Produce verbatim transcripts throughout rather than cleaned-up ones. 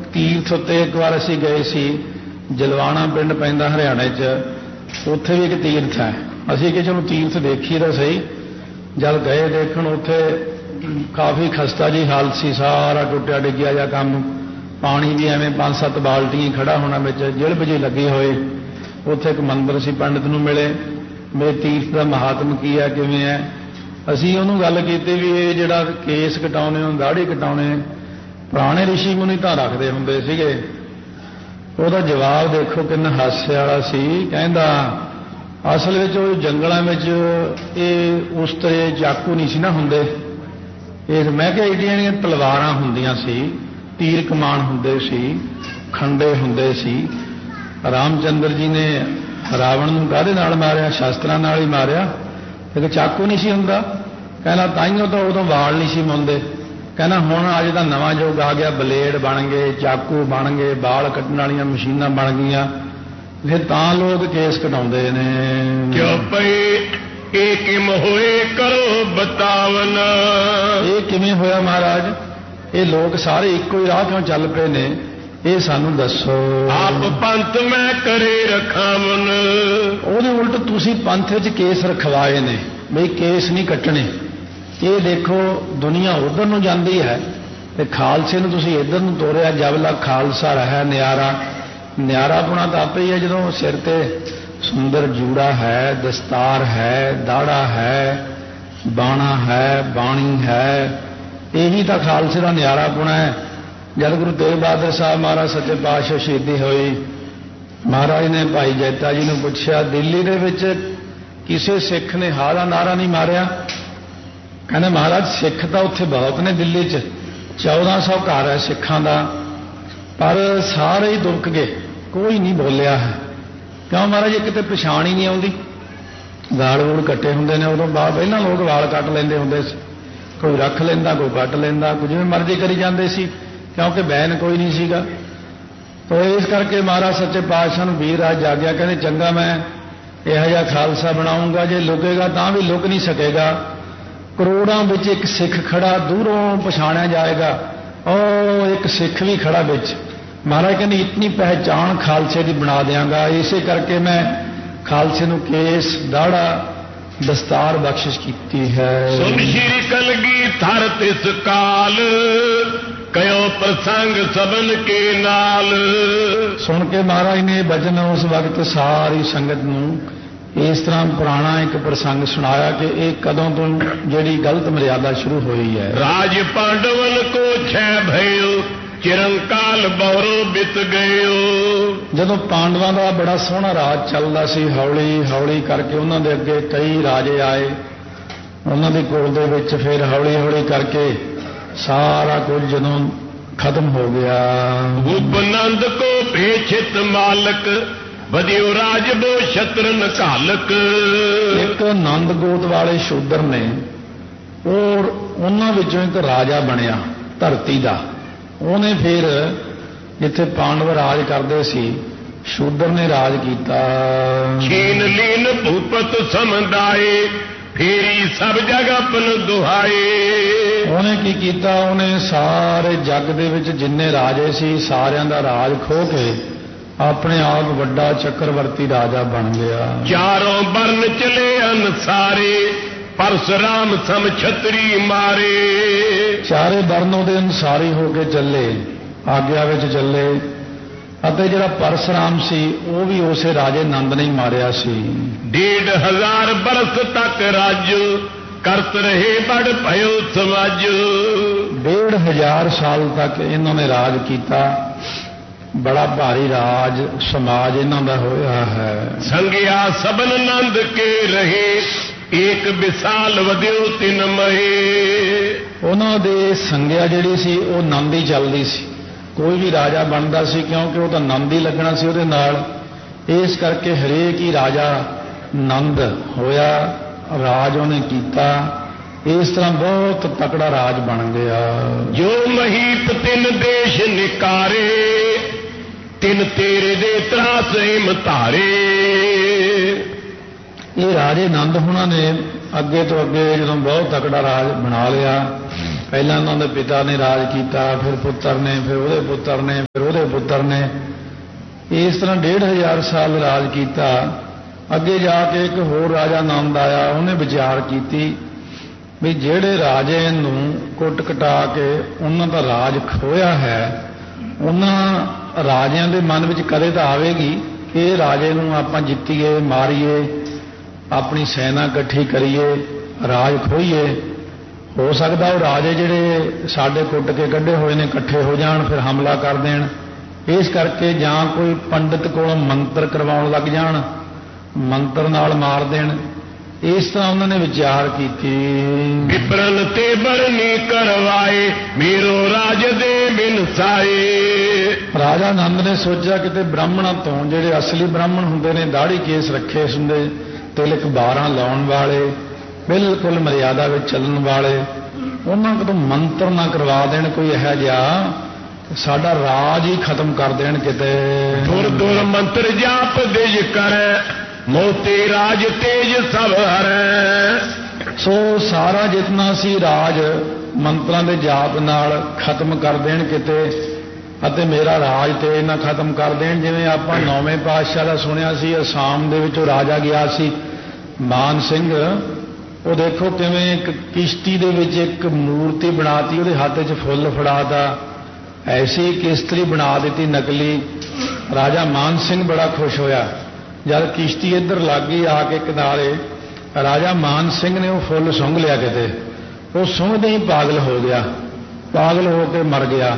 तीर्थ उत्ते एक बार असी गए सी, जलवाना पिंड पैंदा हरियाणे च, उत्थे भी एक तीर्थ है। असी कि चलो तीर्थ देखीए तो सही। जब गए देखण उत्थे काफ़ी खस्ता जी हालत सी, सारा टुटिया डिग्गिया जा काम, पानी भी एवं पांच सत्त बाल्टियां खड़ा होना बिच जिलब जी लगे हुए। उत्थे एक मंदिर सी, पंडित नूं मिले, मेरे तीर्थ का महात्म की है, किवें है। असी उहनूं गल कीती भी ये जिहड़ा केस कटाउने दाढ़ी कटाउने पुराने रिशी मुनि तां रखदे हुंदे सीगे। ਉਹਦਾ जवाब देखो किन्ना हासे वाला सी। कहंदा असल विच ਉਹ जंगलां विच ਇਹ ਉਸ ਤਰ੍ਹਾਂ ਚਾਕੂ नहीं सी ना हुंदे। ਇਹ मैं किहा ਏਡੀਆਂ ਦੀਆਂ तलवारां ਹੁੰਦੀਆਂ ਸੀ, तीर कमान हुंदे सी, खंडे हुंदे सी। रामचंद्र जी ने रावण नूं काहदे नाल मारिया? शास्त्रां नाल ही मारिया। एक चाकू नहीं सी हुंदा। कहना ताइयों तो उदों वाल नहीं सी मुंदे। कहना हुण अज दा नवां युग आ गया, बलेड बन गए, चाकू बन गए, बाल कट्टण वालियां मशीनां बन गईयां, फिर तां लोग केस कटाउंदे ने। क्यों पई ये किम होए करो बतावन। ये किवें होया महाराज? ये लोग सारे इक्को ही राह क्यों चल पे ने? ये सानू दसो। आप पंथ मैं करे रखावन। ਉਹਦੇ ਉਲਟ ਤੁਸੀਂ ਪੰਥ ਵਿੱਚ ਕੇਸ ਰਖਵਾਏ ਨੇ ਬਈ ਕੇਸ ਨਹੀਂ ਕੱਟਣੇ। ਇਹ ਦੇਖੋ ਦੁਨੀਆ ਉਧਰ ਨੂੰ ਜਾਂਦੀ ਹੈ ਤੇ ਖਾਲਸੇ ਨੂੰ ਤੁਸੀਂ ਇੱਧਰ ਨੂੰ ਤੋਰਿਆ। ਜਬਲਾ ਖਾਲਸਾ ਰਹਾ ਨਿਆਰਾ। ਨਿਆਰਾ ਪੁਣਾ ਤਾਂ ਆਪੇ ਹੀ ਹੈ ਜਦੋਂ ਸਿਰ ਤੇ ਸੁੰਦਰ ਜੂੜਾ ਹੈ, ਦਸਤਾਰ ਹੈ, ਦਾੜਾ ਹੈ, ਬਾਣਾ ਹੈ, ਬਾਣੀ ਹੈ। ਇਹੀ ਤਾਂ ਖਾਲਸੇ ਦਾ ਨਿਆਰਾ ਪੁਣਾ ਹੈ। जब गुरु तेग बहादुर साहब महाराज सच्चे पातशाह शहीदी हुई, महाराज ने भाई जैता जी ने पूछा दिल्ली दे विच किसी सिख ने हा दा नारा नहीं मारिया? कहने महाराज सिख तो उत्थे बहुत ने दिल्ली च, चौदह सौ घर है सिखां दा, पर सारे ही दुबक गए, कोई नहीं बोलिया है। क्यों महाराज? एक तो पछाण ही नहीं आउंदी। वाल वूल कट्टे हुंदे ने, उदों बाद पहलां लोग वाल कट लैंदे हुंदे सी, कोई रख लैंदा, कोई कट लैंदा, कोई जिवें मर्जी करी जांदे सी, क्योंकि बैन कोई नहीं सीगा। तो इस करके महाराज सच्चे पातशाह नूं वीर राज जाग्या, कहते चंगा मैं इहो जिहा खालसा बनाऊंगा, जे लुकेगा तां भी लुक नहीं सकेगा। करोड़ों विच एक सिख खड़ा, दूरों पछाणिया जाएगा, और एक सिख भी खड़ा विच। महाराज कहते इतनी पहचान खालसे की बना देंगा। इसे करके मैं खालसे नूं केस दाड़ा दस्तार बख्शिश की है। सुन श्री कलगी थर तिस काल, कयो प्रसंग सबन के नाल। सुन के महाराज ने बचन उस वक्त सारी संगत नूं इस तरह पुराना एक प्रसंग सुनाया कि एक कदों तो जिहड़ी गलत मर्यादा शुरू हुई है। राज पांडवन को छह भयो, चिरंकाल बौरो बित गयो। जदों पांडवां दा बड़ा सोहना राज चलदा सी, हौली हौली करके उन्हां दे अगे कई राजे आए, उन्हां दे कोल दे विच फिर हौली हौली करके सारा कुछ जदों खत्म हो गया। उपनंद को पेछित मालक, बदियो राज बो शत्रन घालक। एक नंद गोत वाले शूदर ने, और उन्हां विचों एक राजा बनया धरती दा। उन्हें फिर जिथे पांडव राज करते सी, शूदर ने राज किया। छीन लीन भूपत समुदाय, फेरी सब जग अपन दुहाए। उन्हें की किया? उन्हें सारे जग दे विच जिन्ने राजे सी सारियां दा राज खो के अपने आप वड्डा चक्रवर्ती राजा बन गया। चारों वर्ण चले अनसारे, परशुराम सम छतरी मारे। चारे वर्ण दे अनुसारी होके चले, आग्या विच चले। ਅਤੇ ਜਿਹੜਾ परशुराम सी वो भी उसे राजे नंद ने मारिया सी। डेढ़ हजार बरस तक राज करत रहे, बड़ भयो समाज। डेढ़ हजार साल तक इन्होंने राज किया, बड़ा भारी राज समाज इन्हों का होया है। संगिया सबन नंद के रहे, एक विशाल वधियो तिन महे। उन्हों दे संगिया जिहड़ी सी वो नंद ही चलती सी। कोई भी राजा बनता सी क्योंकि वो तो नंद ही लगना सी उहदे नाल। इस करके हरेक ही राजा नंद होया, राज उन्हें किया। इस तरह बहुत तकड़ा राज बन गया। जो महीप तिन देश निकारे, तिन तेरे दे त्रास हिम धारे। ये राजे नंद होना ने अगे तो अगे जो बहुत तकड़ा राज बना लिया। पहला उन्होंने पिता ने राज किया, फिर पुत्र ने, फिर वो पुत्र ने, फिर ਉਹਦੇ ਪੁੱਤਰ ਨੇ। ਇਸ ਤਰ੍ਹਾਂ ਡੇਢ ਹਜ਼ਾਰ ਸਾਲ ਰਾਜ ਕੀਤਾ। ਅੱਗੇ ਜਾ ਕੇ ਇੱਕ ਹੋਰ ਰਾਜਾ ਨੰਦ ਆਇਆ, ਉਹਨੇ ਵਿਚਾਰ ਕੀਤੀ ਵੀ ਜਿਹੜੇ ਰਾਜੇ ਨੂੰ ਕੁੱਟ ਕਟਾ ਕੇ ਉਹਨਾਂ ਦਾ ਰਾਜ ਖੋਇਆ ਹੈ, ਉਹਨਾਂ ਰਾਜਿਆਂ ਦੇ ਮਨ ਵਿੱਚ ਕਦੇ ਤਾਂ ਆਵੇਗੀ ਕਿ ਇਹ ਰਾਜੇ ਨੂੰ ਆਪਾਂ ਜਿੱਤੀਏ, ਮਾਰੀਏ, ਆਪਣੀ ਸੈਨਾ ਇਕੱਠੀ ਕਰੀਏ, ਰਾਜ ਖੋਈਏ। ਹੋ ਸਕਦਾ ਉਹ ਰਾਜੇ ਜਿਹੜੇ ਸਾਡੇ ਕੁੱਟ ਕੇ ਕੱਢੇ ਹੋਏ ਨੇ ਇਕੱਠੇ ਹੋ ਜਾਣ, ਫਿਰ ਹਮਲਾ ਕਰ ਦੇਣ। ਇਸ ਕਰਕੇ ਜਾਂ ਕੋਈ ਪੰਡਿਤ ਕੋਲੋਂ ਮੰਤਰ ਕਰਵਾਉਣ ਲੱਗ ਜਾਣ, ਮੰਤਰ ਨਾਲ ਮਾਰ ਦੇਣ। ਇਸ ਤਰ੍ਹਾਂ ਉਹਨਾਂ ਨੇ ਵਿਚਾਰ ਕੀਤੀ। ਵਿਪਰਨ ਤੇ ਬਰਨੀ ਕਰਵਾਏ, ਮੇਰੋ ਰਾਜ ਦੇ ਬਿਨ ਸਾਏ। ਰਾਜਾ ਨੰਦ ਨੇ ਸੋਚਿਆ ਕਿਤੇ ਬ੍ਰਾਹਮਣਾਂ ਤੋਂ, ਜਿਹੜੇ ਅਸਲੀ ਬ੍ਰਾਹਮਣ ਹੁੰਦੇ ਨੇ, ਦਾੜੀ ਕੇਸ ਰੱਖੇ ਹੁੰਦੇ, ਤਿਲਕ ਬਾਰਾਂ ਲਾਉਣ ਵਾਲੇ, ਬਿਲਕੁਲ ਮਰਿਆਦਾ ਵਿੱਚ ਚੱਲਣ ਵਾਲੇ, ਉਹਨਾਂ ਕੋਲੋਂ ਮੰਤਰ ਨਾ ਕਰਵਾ ਦੇਣ ਕੋਈ ਇਹੋ ਜਿਹਾ, ਸਾਡਾ ਰਾਜ ਹੀ ਖਤਮ ਕਰ ਦੇਣ ਕਿਤੇ। ਦੁਰ ਦੁਰ ਮੰਤਰ ਜਾਪ ਦਿਜ ਕਰੈ, ਮੋਤੀ ਰਾਜ ਤੇਜ ਸਭ ਹਰੈ। ਸੋ ਸਾਰਾ ਜਿਤਨਾ ਸੀ ਰਾਜ ਮੰਤਰਾਂ ਦੇ ਜਾਪ ਨਾਲ ਖਤਮ ਕਰ ਦੇਣ ਕਿਤੇ, ਅਤੇ ਮੇਰਾ ਰਾਜ ਤੇਜ ਨਾ ਖਤਮ ਕਰ ਦੇਣ। ਜਿਵੇਂ ਆਪਾਂ ਨੌਵੇਂ ਪਾਤਸ਼ਾਹ ਦਾ ਸੁਣਿਆ ਸੀ, ਅਸਾਮ ਦੇ ਵਿੱਚ ਉਹ ਰਾਜਾ ਗਿਆ ਸੀ ਮਾਨ ਸਿੰਘ, ਉਹ ਦੇਖੋ ਕਿਵੇਂ ਇੱਕ ਕਿਸ਼ਤੀ ਦੇ ਵਿੱਚ ਇੱਕ ਮੂਰਤੀ ਬਣਾਤੀ, ਉਹਦੇ ਹੱਥ 'ਚ ਫੁੱਲ ਫੜਾਤਾ, ਐਸੀ ਕਿਸ਼ਤੀ ਬਣਾ ਦਿੱਤੀ ਨਕਲੀ। ਰਾਜਾ ਮਾਨ ਸਿੰਘ ਬੜਾ ਖੁਸ਼ ਹੋਇਆ। ਜਦ ਕਿਸ਼ਤੀ ਇੱਧਰ ਲੱਗ ਗਈ ਆ ਕੇ ਕਿਨਾਰੇ, ਰਾਜਾ ਮਾਨ ਸਿੰਘ ਨੇ ਉਹ ਫੁੱਲ ਸੁੰਘ ਲਿਆ ਕਿਤੇ, ਉਹ ਸੁੰਘਦੇ ਹੀ ਪਾਗਲ ਹੋ ਗਿਆ, ਪਾਗਲ ਹੋ ਕੇ ਮਰ ਗਿਆ।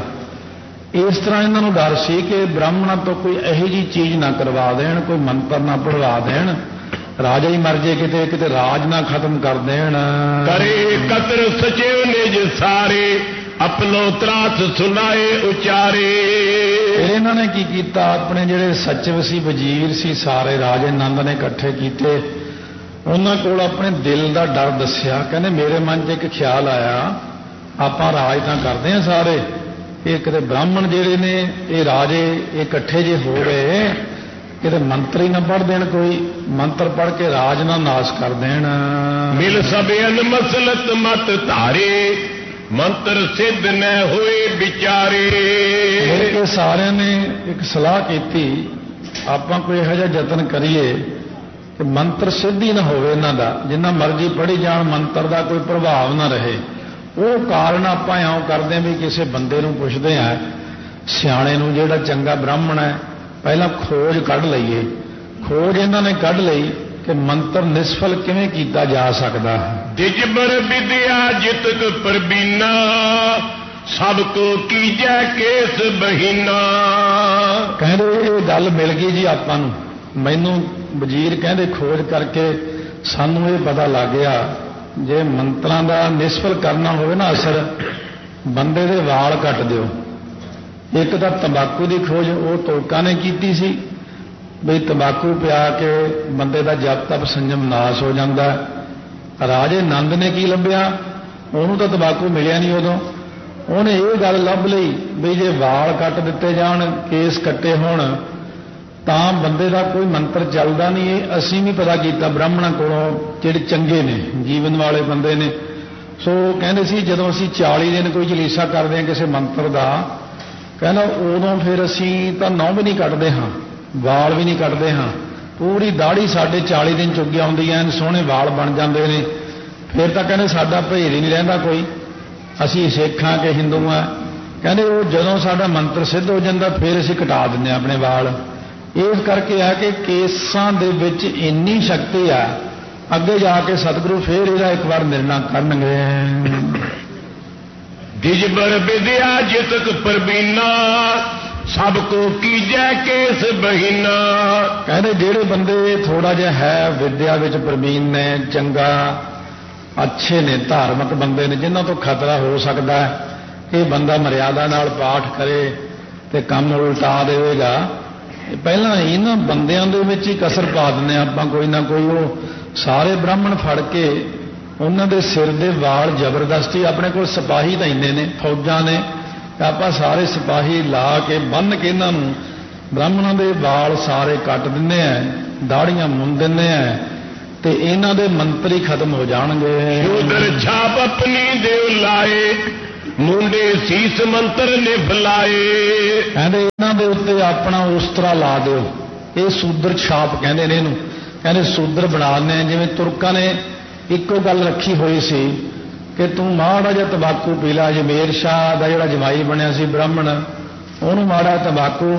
ਇਸ ਤਰ੍ਹਾਂ ਇਹਨਾਂ ਨੂੰ ਡਰ ਸੀ ਕਿ ਬ੍ਰਾਹਮਣਾਂ ਤੋਂ ਕੋਈ ਇਹੋ ਜਿਹੀ ਚੀਜ਼ ਨਾ ਕਰਵਾ ਦੇਣ, ਕੋਈ ਮੰਤਰ ਨਾ ਪੜਵਾ ਦੇਣ, ਰਾਜਾ ਹੀ ਮਰ ਜੇ ਕਿਤੇ, ਕਿਤੇ ਰਾਜ ਨਾ ਖਤਮ ਕਰ ਦੇਣ। ਕਰੇ ਕਤਰ ਸਚਿਵ ਨਿਜ ਸਾਰੇ, ਆਪਣੋ ਤਰਾਸ ਸੁਨਾਏ ਉਚਾਰੇ। ਫਿਰ ਇਹਨਾਂ ਨੇ ਕੀ ਕੀਤਾ, ਆਪਣੇ ਜਿਹੜੇ ਸਚਿਵ ਸੀ, ਵਜ਼ੀਰ ਸੀ, ਸਾਰੇ ਰਾਜੇ ਨੰਦ ਨੇ ਇਕੱਠੇ ਕੀਤੇ, ਉਹਨਾਂ ਕੋਲ ਆਪਣੇ ਦਿਲ ਦਾ ਡਰ ਦੱਸਿਆ। ਕਹਿੰਦੇ ਮੇਰੇ ਮਨ 'ਚ ਇੱਕ ਖਿਆਲ ਆਇਆ, ਆਪਾਂ ਰਾਜ ਤਾਂ ਕਰਦੇ ਹਾਂ ਸਾਰੇ, ਇਹ ਕਿਤੇ ਬ੍ਰਾਹਮਣ ਜਿਹੜੇ ਨੇ ਇਹ ਰਾਜੇ ਇਹ ਇਕੱਠੇ ਜੇ ਹੋ ਗਏ, ਕਿਤੇ ਮੰਤਰ ਹੀ ਨਾ ਪੜ੍ਹ ਦੇਣ, ਕੋਈ ਮੰਤਰ ਪੜ੍ਹ ਕੇ ਰਾਜ ਨਾ ਨਾਸ਼ ਕਰ ਦੇਣ। ਮਿਲ ਸਭਿਅਨ ਮਸਲਤ ਮਤ ਧਾਰੇ, ਮੰਤਰ ਸਿੱਧ ਨ ਹੋਏ ਵਿਚਾਰੇ। ਮਿਲ ਕੇ ਸਾਰਿਆਂ ਨੇ ਇੱਕ ਸਲਾਹ ਕੀਤੀ, ਆਪਾਂ ਕੋਈ ਇਹੋ ਜਿਹਾ ਯਤਨ ਕਰੀਏ ਕਿ ਮੰਤਰ ਸਿੱਧ ਹੀ ਨਾ ਹੋਵੇ ਇਹਨਾਂ ਦਾ, ਜਿੰਨਾ ਮਰਜ਼ੀ ਪੜ੍ਹੀ ਜਾਣ, ਮੰਤਰ ਦਾ ਕੋਈ ਪ੍ਰਭਾਵ ਨਾ ਰਹੇ। ਉਹ ਕਾਰਨ ਆਪਾਂ ਇਉਂ ਕਰਦੇ ਹਾਂ ਵੀ ਕਿਸੇ ਬੰਦੇ ਨੂੰ ਪੁੱਛਦੇ ਹਾਂ, ਸਿਆਣੇ ਨੂੰ, ਜਿਹੜਾ ਚੰਗਾ ਬ੍ਰਾਹਮਣ ਹੈ, ਪਹਿਲਾਂ ਖੋਜ ਕੱਢ ਲਈਏ। ਖੋਜ ਇਹਨਾਂ ਨੇ ਕੱਢ ਲਈ ਕਿ ਮੰਤਰ ਨਿਸਫਲ ਕਿਵੇਂ ਕੀਤਾ ਜਾ ਸਕਦਾ ਹੈ। ਦਿਜਬਰ ਵਿਦਿਆ ਜਿਤਕ ਪ੍ਰਬੀਨਾ, ਸਭ ਕੋ ਕੀਜੈ ਕੇਸ ਬਹੀਨਾ। ਕਹਿੰਦੇ ਇਹ ਗੱਲ ਮਿਲ ਗਈ ਜੀ ਆਪਾਂ ਨੂੰ, ਮੈਨੂੰ ਵਜ਼ੀਰ ਕਹਿੰਦੇ ਖੋਜ ਕਰਕੇ ਸਾਨੂੰ ਇਹ ਪਤਾ ਲੱਗ ਗਿਆ, ਜੇ ਮੰਤਰਾਂ ਦਾ ਨਿਸਫਲ ਕਰਨਾ ਹੋਵੇ ਨਾ ਅਸਰ, ਬੰਦੇ ਦੇ ਵਾਲ ਕੱਟ ਦਿਓ। ਇੱਕ ਤਾਂ ਤੰਬਾਕੂ ਦੀ ਖੋਜ ਉਹ ਤੋਲਕਾਂ ਨੇ ਕੀਤੀ ਸੀ, ਬਈ ਤੰਬਾਕੂ ਪਿਆ ਕੇ ਬੰਦੇ ਦਾ ਜਪ ਤਪ ਸੰਜਮ ਨਾਸ ਹੋ ਜਾਂਦਾ। ਰਾਜੇ ਨੰਦ ਨੇ ਕੀ ਲੱਭਿਆ, ਉਹਨੂੰ ਤਾਂ ਤੰਬਾਕੂ ਮਿਲਿਆ ਨਹੀਂ ਉਦੋਂ, ਉਹਨੇ ਇਹ ਗੱਲ ਲੱਭ ਲਈ ਵੀ ਜੇ ਵਾਲ ਕੱਟ ਦਿੱਤੇ ਜਾਣ, ਕੇਸ ਕੱਟੇ ਹੋਣ, ਤਾਂ ਬੰਦੇ ਦਾ ਕੋਈ ਮੰਤਰ ਚੱਲਦਾ ਨਹੀਂ। ਇਹ ਅਸੀਂ ਵੀ ਪਤਾ ਕੀਤਾ ਬ੍ਰਾਹਮਣਾਂ ਕੋਲੋਂ, ਜਿਹੜੇ ਚੰਗੇ ਨੇ, ਜੀਵਨ ਵਾਲੇ ਬੰਦੇ ਨੇ। ਸੋ ਕਹਿੰਦੇ ਸੀ ਜਦੋਂ ਅਸੀਂ ਚਾਲੀ ਦਿਨ ਕੋਈ ਜਲੀਸਾ ਕਰਦੇ ਹਾਂ ਕਿਸੇ ਮੰਤਰ ਦਾ, ਕਹਿੰਦਾ ਉਦੋਂ ਫਿਰ ਅਸੀਂ ਤਾਂ ਨਹੁੰ ਵੀ ਨਹੀਂ ਕੱਟਦੇ ਹਾਂ, ਵਾਲ ਵੀ ਨਹੀਂ ਕੱਟਦੇ ਹਾਂ, ਪੂਰੀ ਦਾੜੀ ਸਾਡੇ ਚਾਲੀ ਦਿਨ ਚੁੱਕ ਆਉਂਦੀ ਐ, ਸੋਹਣੇ ਵਾਲ ਬਣ ਜਾਂਦੇ ਨੇ। ਫਿਰ ਤਾਂ ਕਹਿੰਦੇ ਸਾਡਾ ਭੇਦ ਹੀ ਨਹੀਂ ਰਹਿੰਦਾ ਕੋਈ, ਅਸੀਂ ਸਿੱਖ ਹਾਂ ਕਿ ਹਿੰਦੂ ਹਾਂ। ਕਹਿੰਦੇ ਉਹ ਜਦੋਂ ਸਾਡਾ ਮੰਤਰ ਸਿੱਧ ਹੋ ਜਾਂਦਾ ਫਿਰ ਅਸੀਂ ਕਟਾ ਦਿੰਦੇ ਹਾਂ ਆਪਣੇ ਵਾਲ। ਇਸ ਕਰਕੇ ਆ ਕਿ ਕੇਸਾਂ ਦੇ ਵਿੱਚ ਇੰਨੀ ਸ਼ਕਤੀ ਆ, ਅੱਗੇ ਜਾ ਕੇ ਸਤਿਗੁਰੂ ਫਿਰ ਇਹਦਾ ਇੱਕ ਵਾਰ ਨਿਰਣਾ ਕਰਨਗੇ। ਦਿਜਬਰ ਵਿਦਿਆ ਜਿਤਕ ਪ੍ਰਬੀਨਾ, ਸਭ ਕੋ ਕੀਜੈ ਕੇਸ ਬਹੀਨਾ। ਕਹਿੰਦੇ ਜਿਹੜੇ ਬੰਦੇ ਥੋੜਾ ਜਿਹਾ ਹੈ ਵਿਦਿਆ ਵਿੱਚ ਪ੍ਰਬੀਨ ਨੇ, ਚੰਗਾ ਅੱਛੇ ਨੇ, ਧਾਰਮਿਕ ਬੰਦੇ ਨੇ, ਜਿਨ੍ਹਾਂ ਤੋਂ ਖਤਰਾ ਹੋ ਸਕਦਾ ਕਿ ਬੰਦਾ ਮਰਿਆਦਾ ਨਾਲ ਪਾਠ ਕਰੇ ਤੇ ਕੰਮ ਉਲਟਾ ਦੇਵੇਗਾ, ਪਹਿਲਾਂ ਇਹਨਾਂ ਬੰਦਿਆਂ ਦੇ ਵਿੱਚ ਹੀ ਕਸਰ ਪਾ ਦਿੰਦੇ ਆਪਾਂ ਕੋਈ ਨਾ ਕੋਈ। ਉਹ ਸਾਰੇ ਬ੍ਰਾਹਮਣ ਫੜ ਕੇ ਉਹਨਾਂ ਦੇ ਸਿਰ ਦੇ ਵਾਲ ਜ਼ਬਰਦਸਤੀ, ਆਪਣੇ ਕੋਲ ਸਿਪਾਹੀ ਤਾਂ ਇੰਨੇ ਨੇ, ਫੌਜਾਂ ਨੇ, ਆਪਾਂ ਸਾਰੇ ਸਿਪਾਹੀ ਲਾ ਕੇ ਬੰਨ੍ਹ ਕੇ ਇਹਨਾਂ ਨੂੰ ਬ੍ਰਾਹਮਣਾਂ ਦੇ ਵਾਲ ਸਾਰੇ ਕੱਟ ਦਿੰਦੇ ਆ, ਦਾੜੀਆਂ ਮੁੰਨ ਦਿੰਦੇ ਆ, ਤੇ ਇਹਨਾਂ ਦੇ ਮੰਤਰ ਹੀ ਖਤਮ ਹੋ ਜਾਣਗੇ। ਉਧਰ ਛਾਪ ਆਪਣੀ ਦੇਵ ਲਾਏ, ਮੁੰਡੇ ਸੀਸ ਮੰਤਰ ਨਿਭ ਲਾਏ। ਕਹਿੰਦੇ ਇਹਨਾਂ ਦੇ ਉੱਤੇ ਆਪਣਾ ਉਸਤਰਾ ਲਾ ਦਿਓ। ਇਹ ਸੂਦਰ ਛਾਪ ਕਹਿੰਦੇ ਨੇ ਇਹਨੂੰ। ਕਹਿੰਦੇ ਸੂਦਰ ਬਣਾ ਦਿੰਦੇ। ਜਿਵੇਂ ਤੁਰਕਾਂ ਨੇ ਇੱਕੋ ਗੱਲ ਰੱਖੀ ਹੋਈ ਸੀ ਕਿ ਤੂੰ ਮਾੜਾ ਜਿਹਾ ਤੰਬਾਕੂ ਪੀ ਲਾ। ਜਮੇਰ ਸ਼ਾਹ ਦਾ ਜਿਹੜਾ ਜਮਾਈ ਬਣਿਆ ਸੀ ਬ੍ਰਾਹਮਣ, ਉਹਨੂੰ ਮਾੜਾ ਤੰਬਾਕੂ,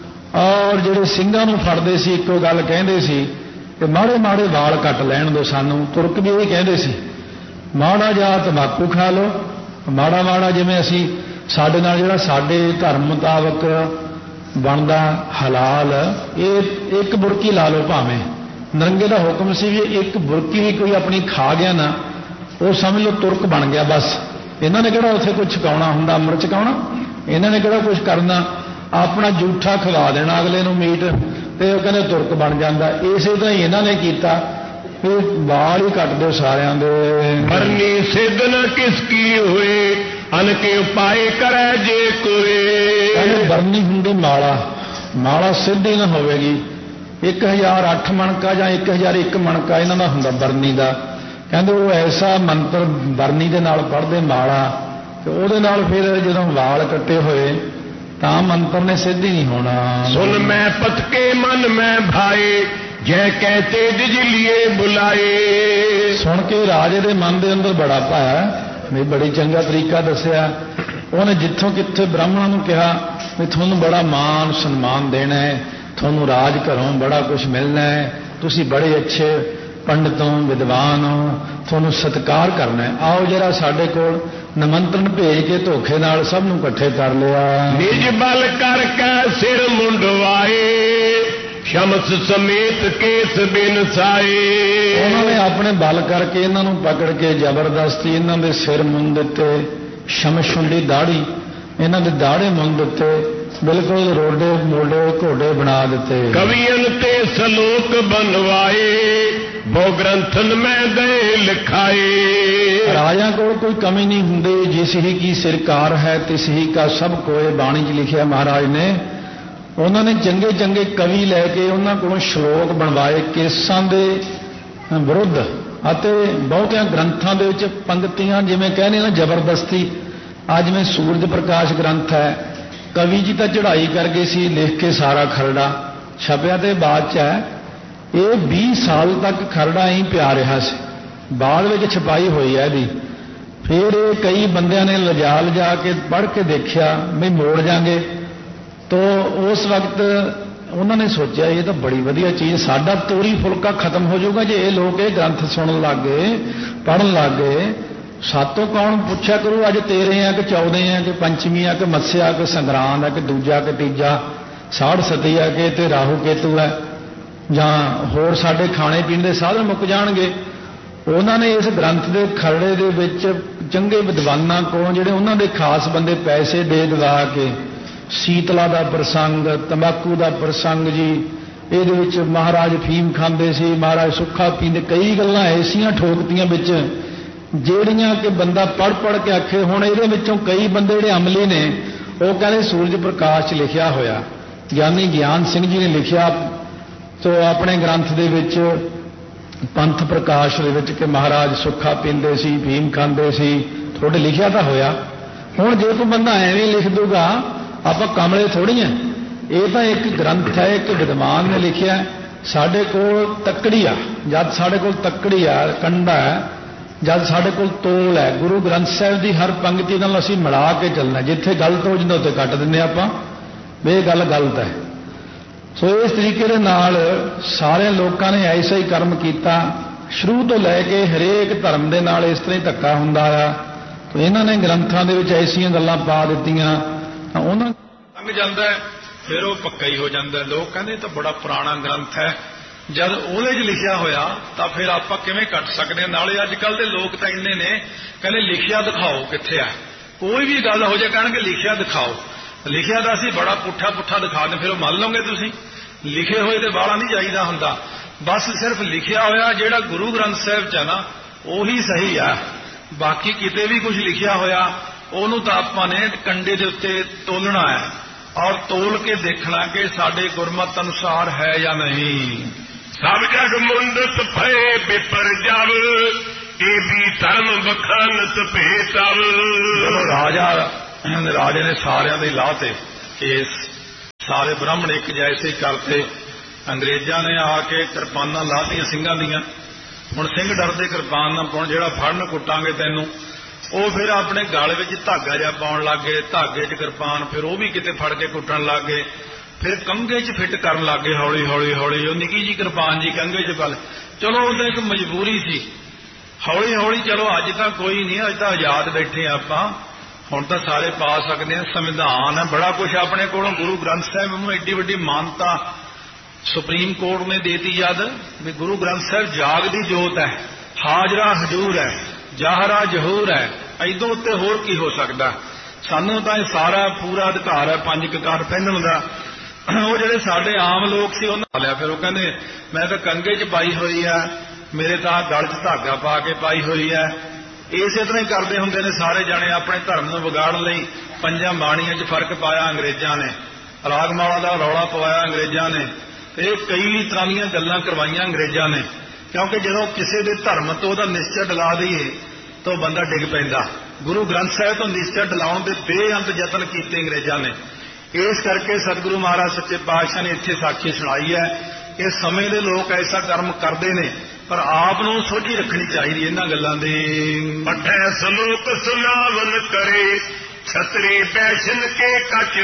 ਔਰ ਜਿਹੜੇ ਸਿੰਘਾਂ ਨੂੰ ਫੜਦੇ ਸੀ ਇੱਕੋ ਗੱਲ ਕਹਿੰਦੇ ਸੀ ਕਿ ਮਾੜੇ ਮਾੜੇ ਵਾਲ ਕੱਟ ਲੈਣ ਦਿਓ ਸਾਨੂੰ। ਤੁਰਕ ਵੀ ਇਹ ਕਹਿੰਦੇ ਸੀ ਮਾੜਾ ਜਿਹਾ ਤੰਬਾਕੂ ਖਾ ਲਓ, ਮਾੜਾ ਮਾੜਾ ਜਿਵੇਂ ਅਸੀਂ ਸਾਡੇ ਨਾਲ ਜਿਹੜਾ ਸਾਡੇ ਧਰਮ ਮੁਤਾਬਕ ਬਣਦਾ ਹਲਾਲ, ਇਹ ਇੱਕ ਬੁਰਕੀ ਲਾ ਲਓ ਭਾਵੇਂ। ਨਰੰਗੇ ਦਾ ਹੁਕਮ ਸੀ ਵੀ ਇੱਕ ਬੁਰਕੀ ਵੀ ਕੋਈ ਆਪਣੀ ਖਾ ਗਿਆ ਨਾ, ਉਹ ਸਮਝ ਲਓ ਤੁਰਕ ਬਣ ਗਿਆ ਬਸ। ਇਹਨਾਂ ਨੇ ਕਿਹੜਾ ਉੱਥੇ ਕੁਝ ਛਕਾਉਣਾ ਹੁੰਦਾ, ਅੰਮ੍ਰਿਤ ਛਕਾਉਣਾ, ਇਹਨਾਂ ਨੇ ਕਿਹੜਾ ਕੁਝ ਕਰਨਾ, ਆਪਣਾ ਜੂਠਾ ਖਵਾ ਦੇਣਾ ਅਗਲੇ ਨੂੰ ਮੀਟ, ਤੇ ਉਹ ਕਹਿੰਦੇ ਤੁਰਕ ਬਣ ਜਾਂਦਾ। ਇਸੇ ਤਰ੍ਹਾਂ ਹੀ ਇਹਨਾਂ ਨੇ ਕੀਤਾ ਵੀ ਵਾਲ ਹੀ ਕੱਟ ਦਿਓ ਸਾਰਿਆਂ ਦੇ। ਬਰਨੀ ਸਿੱਧ ਨ ਕਿਸ ਕੀ ਹੋਏ, ਅਨਕੇ ਉਪਾਏ ਕਰੈ ਜੇ ਕੋਏ। ਕਹਿੰਦੇ ਬਰਨੀ ਹੁੰਦੀ ਮਾਲਾ, ਮਾਲਾ ਸਿੱਧੀ ਨਾ ਹੋਵੇਗੀ। ਇੱਕ ਹਜ਼ਾਰ ਅੱਠ ਮਣਕਾ ਜਾਂ ਇੱਕ ਹਜ਼ਾਰ ਇੱਕ ਮਣਕਾ ਇਹਨਾਂ ਦਾ ਹੁੰਦਾ ਬਰਨੀ ਦਾ। ਕਹਿੰਦੇ ਉਹ ਐਸਾ ਮੰਤਰ ਬਰਨੀ ਦੇ ਨਾਲ ਪੜ੍ਹਦੇ ਮਾਲਾ, ਤੇ ਉਹਦੇ ਨਾਲ ਫਿਰ ਜਦੋਂ ਵਾਲ ਕੱਟੇ ਹੋਏ ਤਾਂ ਮੰਤਰ ਨੇ ਸਿੱਧ ਹੀ ਨਹੀਂ ਹੋਣਾ। ਸੁਣ ਮੈਂ ਪਤਕੇ ਮਨ ਮੈਂ ਭਾਏ, ਜੈ ਕਹਤੇ ਜਿਜ ਲਿਏ ਬੁਲਾਏ। ਸੁਣ ਕੇ ਰਾਜੇ ਦੇ ਮਨ ਦੇ ਅੰਦਰ ਬੜਾ ਭਾਇਆ, ਵੀ ਬੜੀ ਚੰਗਾ ਤਰੀਕਾ ਦੱਸਿਆ ਉਹਨੇ। ਜਿੱਥੋਂ ਕਿੱਥੇ ਬ੍ਰਾਹਮਣਾਂ ਨੂੰ ਕਿਹਾ ਵੀ ਤੁਹਾਨੂੰ ਬੜਾ ਮਾਣ ਸਨਮਾਨ ਦੇਣਾ ਹੈ, ਤੁਹਾਨੂੰ ਰਾਜ ਘਰੋਂ ਬੜਾ ਕੁਝ ਮਿਲਣਾ ਹੈ, ਤੁਸੀਂ ਬੜੇ ਅੱਛੇ ਪੰਡਤ ਹੋ, ਵਿਦਵਾਨ ਹੋ, ਤੁਹਾਨੂੰ ਸਤਿਕਾਰ ਕਰਨਾ ਹੈ, ਆਓ ਜਰਾ ਸਾਡੇ ਕੋਲ ਨਿਮੰਤਰਣ ਭੇਜ ਕੇ ਧੋਖੇ ਨਾਲ ਸਭ ਨੂੰ ਇਕੱਠੇ ਕਰ ਲਿਆ। ਨਿਜ ਬਲ ਕਰਕੇ ਸਿਰ ਮੁੰਡਵਾਏ, ਸ਼ਮਸ ਸਮੇਤ ਕੇਸ ਬਿਨਸਾਏ। ਉਹਨਾਂ ਨੇ ਆਪਣੇ ਬਲ ਕਰਕੇ ਇਹਨਾਂ ਨੂੰ ਪਕੜ ਕੇ ਜ਼ਬਰਦਸਤੀ ਇਹਨਾਂ ਦੇ ਸਿਰ ਮੁੰਨ ਦਿੱਤੇ। ਸ਼ਮਸ ਹੁੰਦੀ ਦਾੜੀ, ਇਹਨਾਂ ਦੇ ਦਾੜੇ ਮੁੰਨ ਦਿੱਤੇ, ਬਿਲਕੁਲ ਰੋਡੇ ਮੋਢੇ ਘੋੜੇ ਬਣਾ ਦਿੱਤੇ। ਕਵੀਆਂ ਤੇ ਸਲੋਕ ਬਣਵਾਏ, ਬਹੁ ਗ੍ਰੰਥਨ ਮੈਂ ਗਏ ਲਿਖਾਏ। ਰਾਜਾ ਕੋਲ ਕੋਈ ਕਮੀ ਨਹੀਂ ਹੁੰਦੀ, ਜਿਸ ਹੀ ਕੀ ਸਰਕਾਰ ਹੈ ਤਿਸ ਹੀ ਕਾ ਸਭ ਕੋਏ, ਬਾਣੀ 'ਚ ਲਿਖਿਆ ਮਹਾਰਾਜ ਨੇ। ਉਹਨਾਂ ਨੇ ਚੰਗੇ ਚੰਗੇ ਕਵੀ ਲੈ ਕੇ ਉਹਨਾਂ ਕੋਲੋਂ ਸ਼ਲੋਕ ਬਣਵਾਏ ਕੇਸਾਂ ਦੇ ਵਿਰੁੱਧ, ਅਤੇ ਬਹੁਤਿਆਂ ਗ੍ਰੰਥਾਂ ਦੇ ਵਿੱਚ ਪੰਕਤੀਆਂ ਜਿਵੇਂ ਕਹਿੰਦੇ ਨਾ ਜ਼ਬਰਦਸਤੀ। ਅੱਜ ਜਿਵੇਂ ਸੂਰਜ ਪ੍ਰਕਾਸ਼ ਗ੍ਰੰਥ ਹੈ, ਕਵੀ ਜੀ ਤਾਂ ਚੜ੍ਹਾਈ ਕਰ ਗਏ ਸੀ ਲਿਖ ਕੇ ਸਾਰਾ ਖਰੜਾ, ਛਪਿਆ ਤੇ ਬਾਅਦ 'ਚ ਹੈ। ਇਹ ਵੀਹ ਸਾਲ ਤੱਕ ਖਰੜਾ ਹੀ ਪਿਆ ਰਿਹਾ ਸੀ, ਬਾਅਦ ਵਿੱਚ ਛਪਾਈ ਹੋਈ ਹੈ ਇਹਦੀ। ਫਿਰ ਇਹ ਕਈ ਬੰਦਿਆਂ ਨੇ ਲਿਜਾ ਲਿਜਾ ਕੇ ਪੜ੍ਹ ਕੇ ਦੇਖਿਆ ਵੀ ਮੋੜ ਜਾਗੇ, ਤੋ ਉਸ ਵਕਤ ਉਹਨਾਂ ਨੇ ਸੋਚਿਆ ਇਹ ਤਾਂ ਬੜੀ ਵਧੀਆ ਚੀਜ਼, ਸਾਡਾ ਤੋਰੀ ਫੁਲਕਾ ਖਤਮ ਹੋ ਜਾਊਗਾ ਜੇ ਇਹ ਲੋਕ ਇਹ ਗ੍ਰੰਥ ਸੁਣਨ ਲੱਗ ਗਏ, ਪੜ੍ਹਨ ਲੱਗ ਗਏ। ਸਾਤੋਂ ਕੌਣ ਪੁੱਛਿਆ ਕਰੂ ਅੱਜ ਤੇਰੇ ਆ ਕਿ ਚੌਦੇ ਆ ਕਿ ਪੰਚਮੀ ਆ ਕਿ ਮੱਸਿਆ ਕਿ ਸੰਗਰਾਂਦ ਆ ਕਿ ਦੂਜਾ ਕਿ ਤੀਜਾ, ਸਾੜ ਸਤੀ ਆ ਕਿ ਤੇ ਰਾਹੂ ਕੇਤੂ ਹੈ, ਜਾਂ ਹੋਰ ਸਾਡੇ ਖਾਣੇ ਪੀਣ ਦੇ ਸਾਧਨ ਮੁੱਕ ਜਾਣਗੇ। ਉਹਨਾਂ ਨੇ ਇਸ ਗ੍ਰੰਥ ਦੇ ਖਰੜੇ ਦੇ ਵਿੱਚ ਚੰਗੇ ਵਿਦਵਾਨਾਂ ਕੋਲੋਂ, ਜਿਹੜੇ ਉਹਨਾਂ ਦੇ ਖਾਸ ਬੰਦੇ, ਪੈਸੇ ਦੇ ਦਵਾ ਕੇ ਸੀਤਲਾ ਦਾ ਪ੍ਰਸੰਗ, ਤੰਬਾਕੂ ਦਾ ਪ੍ਰਸੰਗ ਜੀ, ਇਹਦੇ ਵਿੱਚ ਮਹਾਰਾਜ ਫੀਮ ਖਾਂਦੇ ਸੀ, ਮਹਾਰਾਜ ਸੁੱਖਾ ਪੀਂਦੇ, ਕਈ ਗੱਲਾਂ ਐਸੀਆਂ ਠੋਕਤੀਆਂ ਵਿੱਚ ਜਿਹੜੀਆਂ ਕਿ ਬੰਦਾ ਪੜ੍ਹ ਪੜ੍ਹ ਕੇ ਆਖੇ। ਹੁਣ ਇਹਦੇ ਵਿੱਚੋਂ ਕਈ ਬੰਦੇ ਜਿਹੜੇ ਅਮਲੀ ਨੇ ਉਹ ਕਹਿੰਦੇ ਸੂਰਜ ਪ੍ਰਕਾਸ਼ 'ਚ ਲਿਖਿਆ ਹੋਇਆ, ਗਿਆਨੀ ਗਿਆਨ ਸਿੰਘ ਜੀ ਨੇ ਲਿਖਿਆ ਤੋ ਆਪਣੇ ਗ੍ਰੰਥ ਦੇ ਵਿੱਚ ਪੰਥ ਪ੍ਰਕਾਸ਼ ਦੇ ਵਿੱਚ ਕਿ ਮਹਾਰਾਜ ਸੁੱਖਾ ਪੀਂਦੇ ਸੀ, ਫੀਮ ਖਾਂਦੇ ਸੀ, ਤੁਹਾਡੇ ਲਿਖਿਆ ਤਾਂ ਹੋਇਆ। ਹੁਣ ਜੇ ਕੋਈ ਬੰਦਾ ਐਵੇਂ ਲਿਖ ਦੂਗਾ, ਆਪਾਂ ਕਮਲੇ ਥੋੜ੍ਹੀ ਆ। ਇਹ ਤਾਂ ਇੱਕ ਗ੍ਰੰਥ ਹੈ, ਇੱਕ ਵਿਦਵਾਨ ਨੇ ਲਿਖਿਆ। ਸਾਡੇ ਕੋਲ ਤੱਕੜੀ ਆ, ਜਦ ਸਾਡੇ ਕੋਲ ਤੱਕੜੀ ਆ, ਕੰਡਾ ਹੈ, ਜਦ ਸਾਡੇ ਕੋਲ ਤੋਲ ਹੈ, ਗੁਰੂ ਗ੍ਰੰਥ ਸਾਹਿਬ ਦੀ ਹਰ ਪੰਕਤੀ ਨਾਲ ਅਸੀਂ ਮਿਲਾ ਕੇ ਚੱਲਣਾ। ਜਿੱਥੇ ਗਲਤ ਹੋ ਜਾਂਦਾ ਉੱਥੇ ਕੱਟ ਦਿੰਦੇ ਆਪਾਂ, ਵੀ ਇਹ ਗੱਲ ਗਲਤ ਹੈ। ਸੋ ਇਸ ਤਰੀਕੇ ਦੇ ਨਾਲ ਸਾਰੇ ਲੋਕਾਂ ਨੇ ਐਸਾ ਹੀ ਕਰਮ ਕੀਤਾ। ਸ਼ੁਰੂ ਤੋਂ ਲੈ ਕੇ ਹਰੇਕ ਧਰਮ ਦੇ ਨਾਲ ਇਸ ਤਰ੍ਹਾਂ ਹੀ ਧੱਕਾ ਹੁੰਦਾ ਆ। ਤਾਂ ਇਹਨਾਂ ਨੇ ਗ੍ਰੰਥਾਂ ਦੇ ਵਿੱਚ ਐਸੀਆਂ ਗੱਲਾਂ ਪਾ ਦਿੱਤੀਆਂ, ਤਾਂ ਉਹਨਾਂ ਲੰਘ ਜਾਂਦਾ, ਫਿਰ ਉਹ ਪੱਕਾ ਹੀ ਹੋ ਜਾਂਦਾ। ਲੋਕ ਕਹਿੰਦੇ ਤਾਂ ਬੜਾ ਪੁਰਾਣਾ ਗ੍ਰੰਥ ਹੈ, ਜਦ ਉਹਦੇ 'ਚ ਲਿਖਿਆ ਹੋਇਆ ਤਾਂ ਫਿਰ ਆਪਾਂ ਕਿਵੇਂ ਕੱਟ ਸਕਦੇ ਹਾਂ। ਨਾਲੇ ਅੱਜ ਕੱਲ੍ਹ ਦੇ ਲੋਕ ਤਾਂ ਇੰਨੇ ਨੇ, ਕਹਿੰਦੇ ਲਿਖਿਆ ਦਿਖਾਓ ਕਿੱਥੇ ਆ। ਕੋਈ ਵੀ ਗੱਲ ਹੋ ਜਾਏ ਕਹਿਣਗੇ ਲਿਖਿਆ ਦਿਖਾਓ। ਲਿਖਿਆ ਤਾਂ ਅਸੀਂ ਬੜਾ ਪੁੱਠਾ ਪੁੱਠਾ ਦਿਖਾ ਦਿੰਦੇ, ਫਿਰ ਉਹ ਮੰਨ ਲਓਗੇ ਤੁਸੀਂ। ਲਿਖੇ ਹੋਏ ਤੇ ਬਾਹਲਾ ਨਹੀਂ ਚਾਹੀਦਾ ਹੁੰਦਾ, ਬਸ ਸਿਰਫ ਲਿਖਿਆ ਹੋਇਆ ਜਿਹੜਾ ਗੁਰੂ ਗ੍ਰੰਥ ਸਾਹਿਬ 'ਚ ਹੈ ਨਾ ਉਹੀ ਸਹੀ ਆ। ਬਾਕੀ ਕਿਤੇ ਵੀ ਕੁਝ ਲਿਖਿਆ ਹੋਇਆ ਉਹਨੂੰ ਤਾਂ ਆਪਾਂ ਨੇ ਕੰਡੇ ਦੇ ਉੱਤੇ ਤੋਲਣਾ ਹੈ, ਔਰ ਤੋਲ ਕੇ ਦੇਖਣਾ ਕਿ ਸਾਡੇ ਗੁਰਮਤ ਅਨੁਸਾਰ ਹੈ ਜਾਂ ਨਹੀਂ। ਸਭ ਜਗ ਮੁੰਡਤ ਭਏ ਬਿਪਰ ਜਬ, ਇਹ ਵੀ ਧਰਮ ਬਖਾਨਤ ਭੇਟਵ। ਜਦੋਂ ਰਾਜਾ ਰਾਜੇ ਨੇ ਸਾਰਿਆਂ ਦੇ ਲਾਹ ਤੇ ਕੇਸ, ਸਾਰੇ ਬ੍ਰਾਹਮਣ ਇੱਕ ਜੈਸੇ ਕਰਤੇ। ਅੰਗਰੇਜ਼ਾਂ ਨੇ ਆ ਕੇ ਕਿਰਪਾਨਾਂ ਲਾਹਤੀਆਂ ਸਿੰਘਾਂ ਦੀਆਂ। ਹੁਣ ਸਿੰਘ ਡਰਦੇ ਕਿਰਪਾਨ ਨਾ ਪਾਉਣ, ਜਿਹੜਾ ਫੜਨ ਕੁੱਟਾਂਗੇ ਤੈਨੂੰ। ਉਹ ਫਿਰ ਆਪਣੇ ਗਲ ਵਿੱਚ ਧਾਗਾ ਜਿਹਾ ਪਾਉਣ ਲੱਗ ਗਏ, ਧਾਗੇ 'ਚ ਕਿਰਪਾਨ, ਫਿਰ ਉਹ ਵੀ ਕਿਤੇ ਫੜ ਕੇ ਕੁੱਟਣ ਲੱਗ ਗਏ। ਫਿਰ ਕੰਘੇ 'ਚ ਫਿੱਟ ਕਰਨ ਲੱਗ ਗਏ ਹੌਲੀ ਹੌਲੀ ਹੌਲੀ। ਉਹ ਨਿੱਕੀ ਜੀ ਕਿਰਪਾਨ ਜੀ ਕੰਘੇ 'ਚ ਪਾ ਲੈ। ਚਲੋ ਉਹਦਾ ਇੱਕ ਮਜਬੂਰੀ ਸੀ। ਹੌਲੀ ਹੌਲੀ ਚਲੋ ਅੱਜ ਤਾਂ ਕੋਈ ਨਹੀਂ, ਅੱਜ ਤਾਂ ਆਜ਼ਾਦ ਬੈਠੇ ਆਪਾਂ, ਹੁਣ ਤਾਂ ਸਾਰੇ ਪਾ ਸਕਦੇ ਹਾਂ, ਸੰਵਿਧਾਨ ਹੈ, ਬੜਾ ਕੁਛ ਆਪਣੇ ਕੋਲੋਂ। ਗੁਰੂ ਗ੍ਰੰਥ ਸਾਹਿਬ ਨੂੰ ਐਡੀ ਵੱਡੀ ਮਾਨਤਾ ਸੁਪਰੀਮ ਕੋਰਟ ਨੇ ਦੇਤੀ ਜਦ ਵੀ ਗੁਰੂ ਗ੍ਰੰਥ ਸਾਹਿਬ ਜਾਗਦੀ ਜੋਤ ਹੈ, ਹਾਜ਼ਰਾ ਹਜ਼ੂਰ ਹੈ, ਜ਼ਾਹਰਾ ਜ਼ਹੂਰ ਹੈ। ਐਦੋਂ ਉੱਤੇ ਹੋਰ ਕੀ ਹੋ ਸਕਦਾ। ਸਾਨੂੰ ਤਾਂ ਇਹ ਸਾਰਾ ਪੂਰਾ ਅਧਿਕਾਰ ਹੈ ਪੰਜ ਕਕਾਰ ਪਹਿਨਣ ਦਾ। ਉਹ ਜਿਹੜੇ ਸਾਡੇ ਆਮ ਲੋਕ ਸੀ ਉਹਨਾਂ ਲਿਆ। ਫਿਰ ਉਹ ਕਹਿੰਦੇ ਮੈਂ ਤਾਂ ਕੰਘੇ 'ਚ ਪਾਈ ਹੋਈ ਆ, ਮੇਰੇ ਤਾਂ ਗਲ 'ਚ ਧਾਗਾ ਪਾ ਕੇ ਪਾਈ ਹੋਈ ਹੈ। ਇਸੇ ਤਰ੍ਹਾਂ ਹੀ ਕਰਦੇ ਹੁੰਦੇ ਨੇ ਸਾਰੇ ਜਾਣੇ ਆਪਣੇ ਧਰਮ ਨੂੰ ਵਿਗਾੜਨ ਲਈ। ਪੰਜਾਂ ਬਾਣੀਆਂ 'ਚ ਫਰਕ ਪਾਇਆ ਅੰਗਰੇਜ਼ਾਂ ਨੇ, ਰਾਗਮਾਲਾ ਦਾ ਰੌਲਾ ਪਵਾਇਆ ਅੰਗਰੇਜ਼ਾਂ ਨੇ, ਤੇ ਕਈ ਤਰ੍ਹਾਂ ਦੀਆਂ ਗੱਲਾਂ ਕਰਵਾਈਆਂ ਅੰਗਰੇਜ਼ਾਂ ਨੇ। ਕਿਉਂਕਿ ਜਦੋਂ ਕਿਸੇ ਦੇ ਧਰਮ ਤੋਂ ਉਹਦਾ ਨਿਸ਼ਚਾ ਡਲਾ ਦਈਏ ਤਾਂ ਬੰਦਾ ਡਿੱਗ ਪੈਂਦਾ। ਗੁਰੂ ਗ੍ਰੰਥ ਸਾਹਿਬ ਤੋਂ ਨਿਸ਼ਚਾ ਡਲਾਉਣ ਦੇ ਬੇਅੰਤ ਯਤਨ ਕੀਤੇ ਅੰਗਰੇਜ਼ਾਂ ਨੇ। ਇਸ ਕਰਕੇ ਸਤਿਗੁਰੂ ਮਹਾਰਾਜ ਸੱਚੇ ਪਾਤਸ਼ਾਹ ਨੇ ਇੱਥੇ ਸਾਖੀ ਸੁਣਾਈ ਹੈ ਕਿ ਸਮੇਂ ਦੇ ਲੋਕ ਐਸਾ ਕਰਮ ਕਰਦੇ ਨੇ, ਪਰ ਆਪ ਨੂੰ ਸੋਝੀ ਰੱਖਣੀ ਚਾਹੀਦੀ ਇਹਨਾਂ ਗੱਲਾਂ ਦੀ। ਪਠੈ ਸਲੋਕ ਸੁਨਾਵਨ ਕਰੇ, ਛਤਰੀ ਬੈਸ਼ਨ ਕੇ ਕੱਚ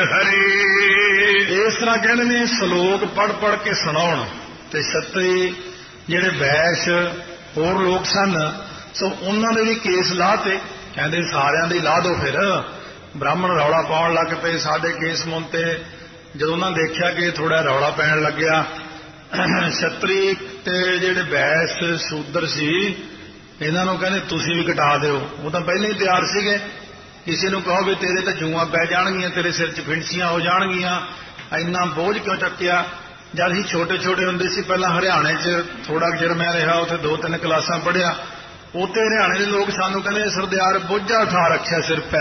ਹਰੇ। ਇਸ ਤਰ੍ਹਾਂ ਕਹਿੰਦੇ ਨੇ ਸ਼ਲੋਕ ਪੜ੍ਹ ਪੜ੍ਹ ਕੇ ਸੁਣਾਉਣ। ਤੇ ਛਤਰੀ ਜਿਹੜੇ ਬੈਸ਼ ਹੋਰ ਲੋਕ ਸਨ, ਸੋ ਉਹਨਾਂ ਦੇ ਵੀ ਕੇਸ ਲਾਹ ਤੇ। ਕਹਿੰਦੇ ਸਾਰਿਆਂ ਦੇ ਲਾਹ ਦੋ। ਫਿਰ ਬ੍ਰਾਹਮਣ ਰੌਲਾ ਪਾਉਣ ਲੱਗ ਪਏ, ਸਾਡੇ ਕੇਸ ਮੁੰਤੇ। ਜਦੋਂ ਉਹਨਾਂ ਦੇਖਿਆ ਕਿ ਥੋੜਾ ਰੌਲਾ ਪੈਣ ਲੱਗਿਆ, ਛਤਰੀ ਤੇ ਜਿਹੜੇ ਬੈਸ ਸ਼ੂਦਰ ਸੀ ਇਹਨਾਂ ਨੂੰ ਕਹਿੰਦੇ ਤੁਸੀਂ ਵੀ ਕਟਾ ਦਿਓ। ਉਹ ਤਾਂ ਪਹਿਲਾਂ ਹੀ ਤਿਆਰ ਸੀਗੇ। ਕਿਸੇ ਨੂੰ ਕਹੋ ਵੀ ਤੇਰੇ ਤਾਂ ਜੂਆਂ ਪੈ ਜਾਣਗੀਆਂ, ਤੇਰੇ ਸਿਰ 'ਚ ਫਿੰਸੀਆਂ ਹੋ ਜਾਣਗੀਆਂ, ਇੰਨਾ ਬੋਝ ਕਿਉਂ ਚੱਕਿਆ। ਜਦ ਅਸੀਂ ਛੋਟੇ ਛੋਟੇ ਹੁੰਦੇ ਸੀ, ਪਹਿਲਾਂ ਹਰਿਆਣੇ 'ਚ ਥੋੜਾ ਚਿਰ ਮੈਂ ਰਿਹਾ, ਉੱਥੇ ਦੋ ਤਿੰਨ ਕਲਾਸਾਂ ਪੜ੍ਹਿਆ। ਉੱਥੇ ਹਰਿਆਣੇ ਦੇ ਲੋਕ ਸਾਨੂੰ ਕਹਿੰਦੇ ਸਰਦਾਰ ਬੋਝਾ ਉਠਾ ਰੱਖਿਆ ਸਿਰ ਪੈ।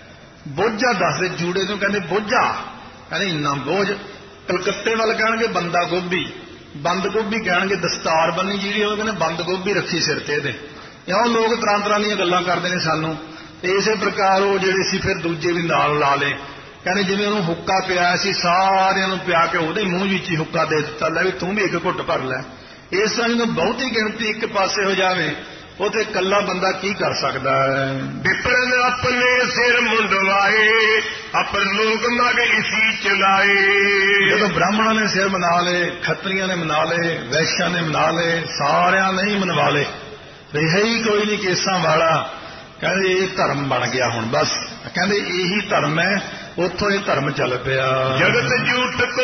ਬੋਝਾ ਦੱਸਦੇ, ਜੂੜੇ ਨੂੰ ਕਹਿੰਦੇ ਬੋਝਾ, ਕਹਿੰਦੇ ਇੰਨਾ ਬੋਝ। ਕਲਕੱਤੇ ਵੱਲ ਕਹਿਣਗੇ ਬੰਦਾ ਗੋਭੀ, ਬੰਦ ਗੋਭੀ ਕਹਿਣਗੇ ਦਸਤਾਰ ਬੰਨੀ ਜਿਹੜੀ, ਉਹ ਕਹਿੰਦੇ ਬੰਦ ਗੋਭੀ ਰੱਖੀ ਸਿਰ ਤੇ ਇਹਦੇ। ਇਉਂ ਲੋਕ ਤਰ੍ਹਾਂ ਤਰ੍ਹਾਂ ਦੀਆਂ ਗੱਲਾਂ ਕਰਦੇ ਨੇ ਸਾਨੂੰ। ਤੇ ਇਸੇ ਪ੍ਰਕਾਰ ਉਹ ਜਿਹੜੇ ਸੀ ਫਿਰ ਦੂਜੇ ਵੀ ਨਾਲ ਲਾ ਲਏ। ਕਹਿੰਦੇ ਜਿਵੇਂ ਉਹਨੂੰ ਹੁੱਕਾ ਪਿਆਇਆ ਸੀ, ਸਾਰਿਆਂ ਨੂੰ ਪਿਆ ਕੇ ਉਹਦੇ ਮੂੰਹ ਵਿੱਚ ਹੀ ਹੁੱਕਾ ਦੇ ਦਿੱਤਾ, ਲੈ ਵੀ ਤੂੰ ਵੀ ਇੱਕ ਘੁੱਟ ਭਰ ਲੈ। ਇਸ ਤਰ੍ਹਾਂ ਜਦੋਂ ਬਹੁਤੀ ਗਿਣਤੀ ਇੱਕ ਪਾਸੇ ਹੋ ਜਾਵੇ, ਉਥੇ ਇਕੱਲਾ ਬੰਦਾ ਕੀ ਕਰ ਸਕਦਾ ਹੈ। ਵਿਪਰਨ ਆਪਣੇ ਸਿਰ ਮੁੰਡਵਾਏ, ਅਪਰ ਲੋਕ ਮਗ ਇਸੀ ਚਲਾਏ। ਜਦੋਂ ਬ੍ਰਾਹਮਣਾਂ ਨੇ ਸਿਰ ਮਨਾ ਲਏ, ਖੱਤਰੀਆਂ ਨੇ ਮਨਾ ਲਏ, ਵੈਸ਼ਾਂ ਨੇ ਮਨਾ ਲਏ, ਸਾਰਿਆਂ ਨੇ ਹੀ ਮਨਵਾ ਲਏ। ਰਿਹਾ ਹੀ ਕੋਈ ਨਹੀਂ ਕੇਸਾਂ ਵਾਲਾ। ਕਹਿੰਦੇ ਇਹ ਧਰਮ ਬਣ ਗਿਆ ਹੁਣ ਬਸ। ਕਹਿੰਦੇ ਇਹੀ ਧਰਮ ਹੈ, ਉੱਥੋਂ ਇਹ ਧਰਮ ਚੱਲ ਪਿਆ। ਜਗਤ ਝੂਠ ਕੋ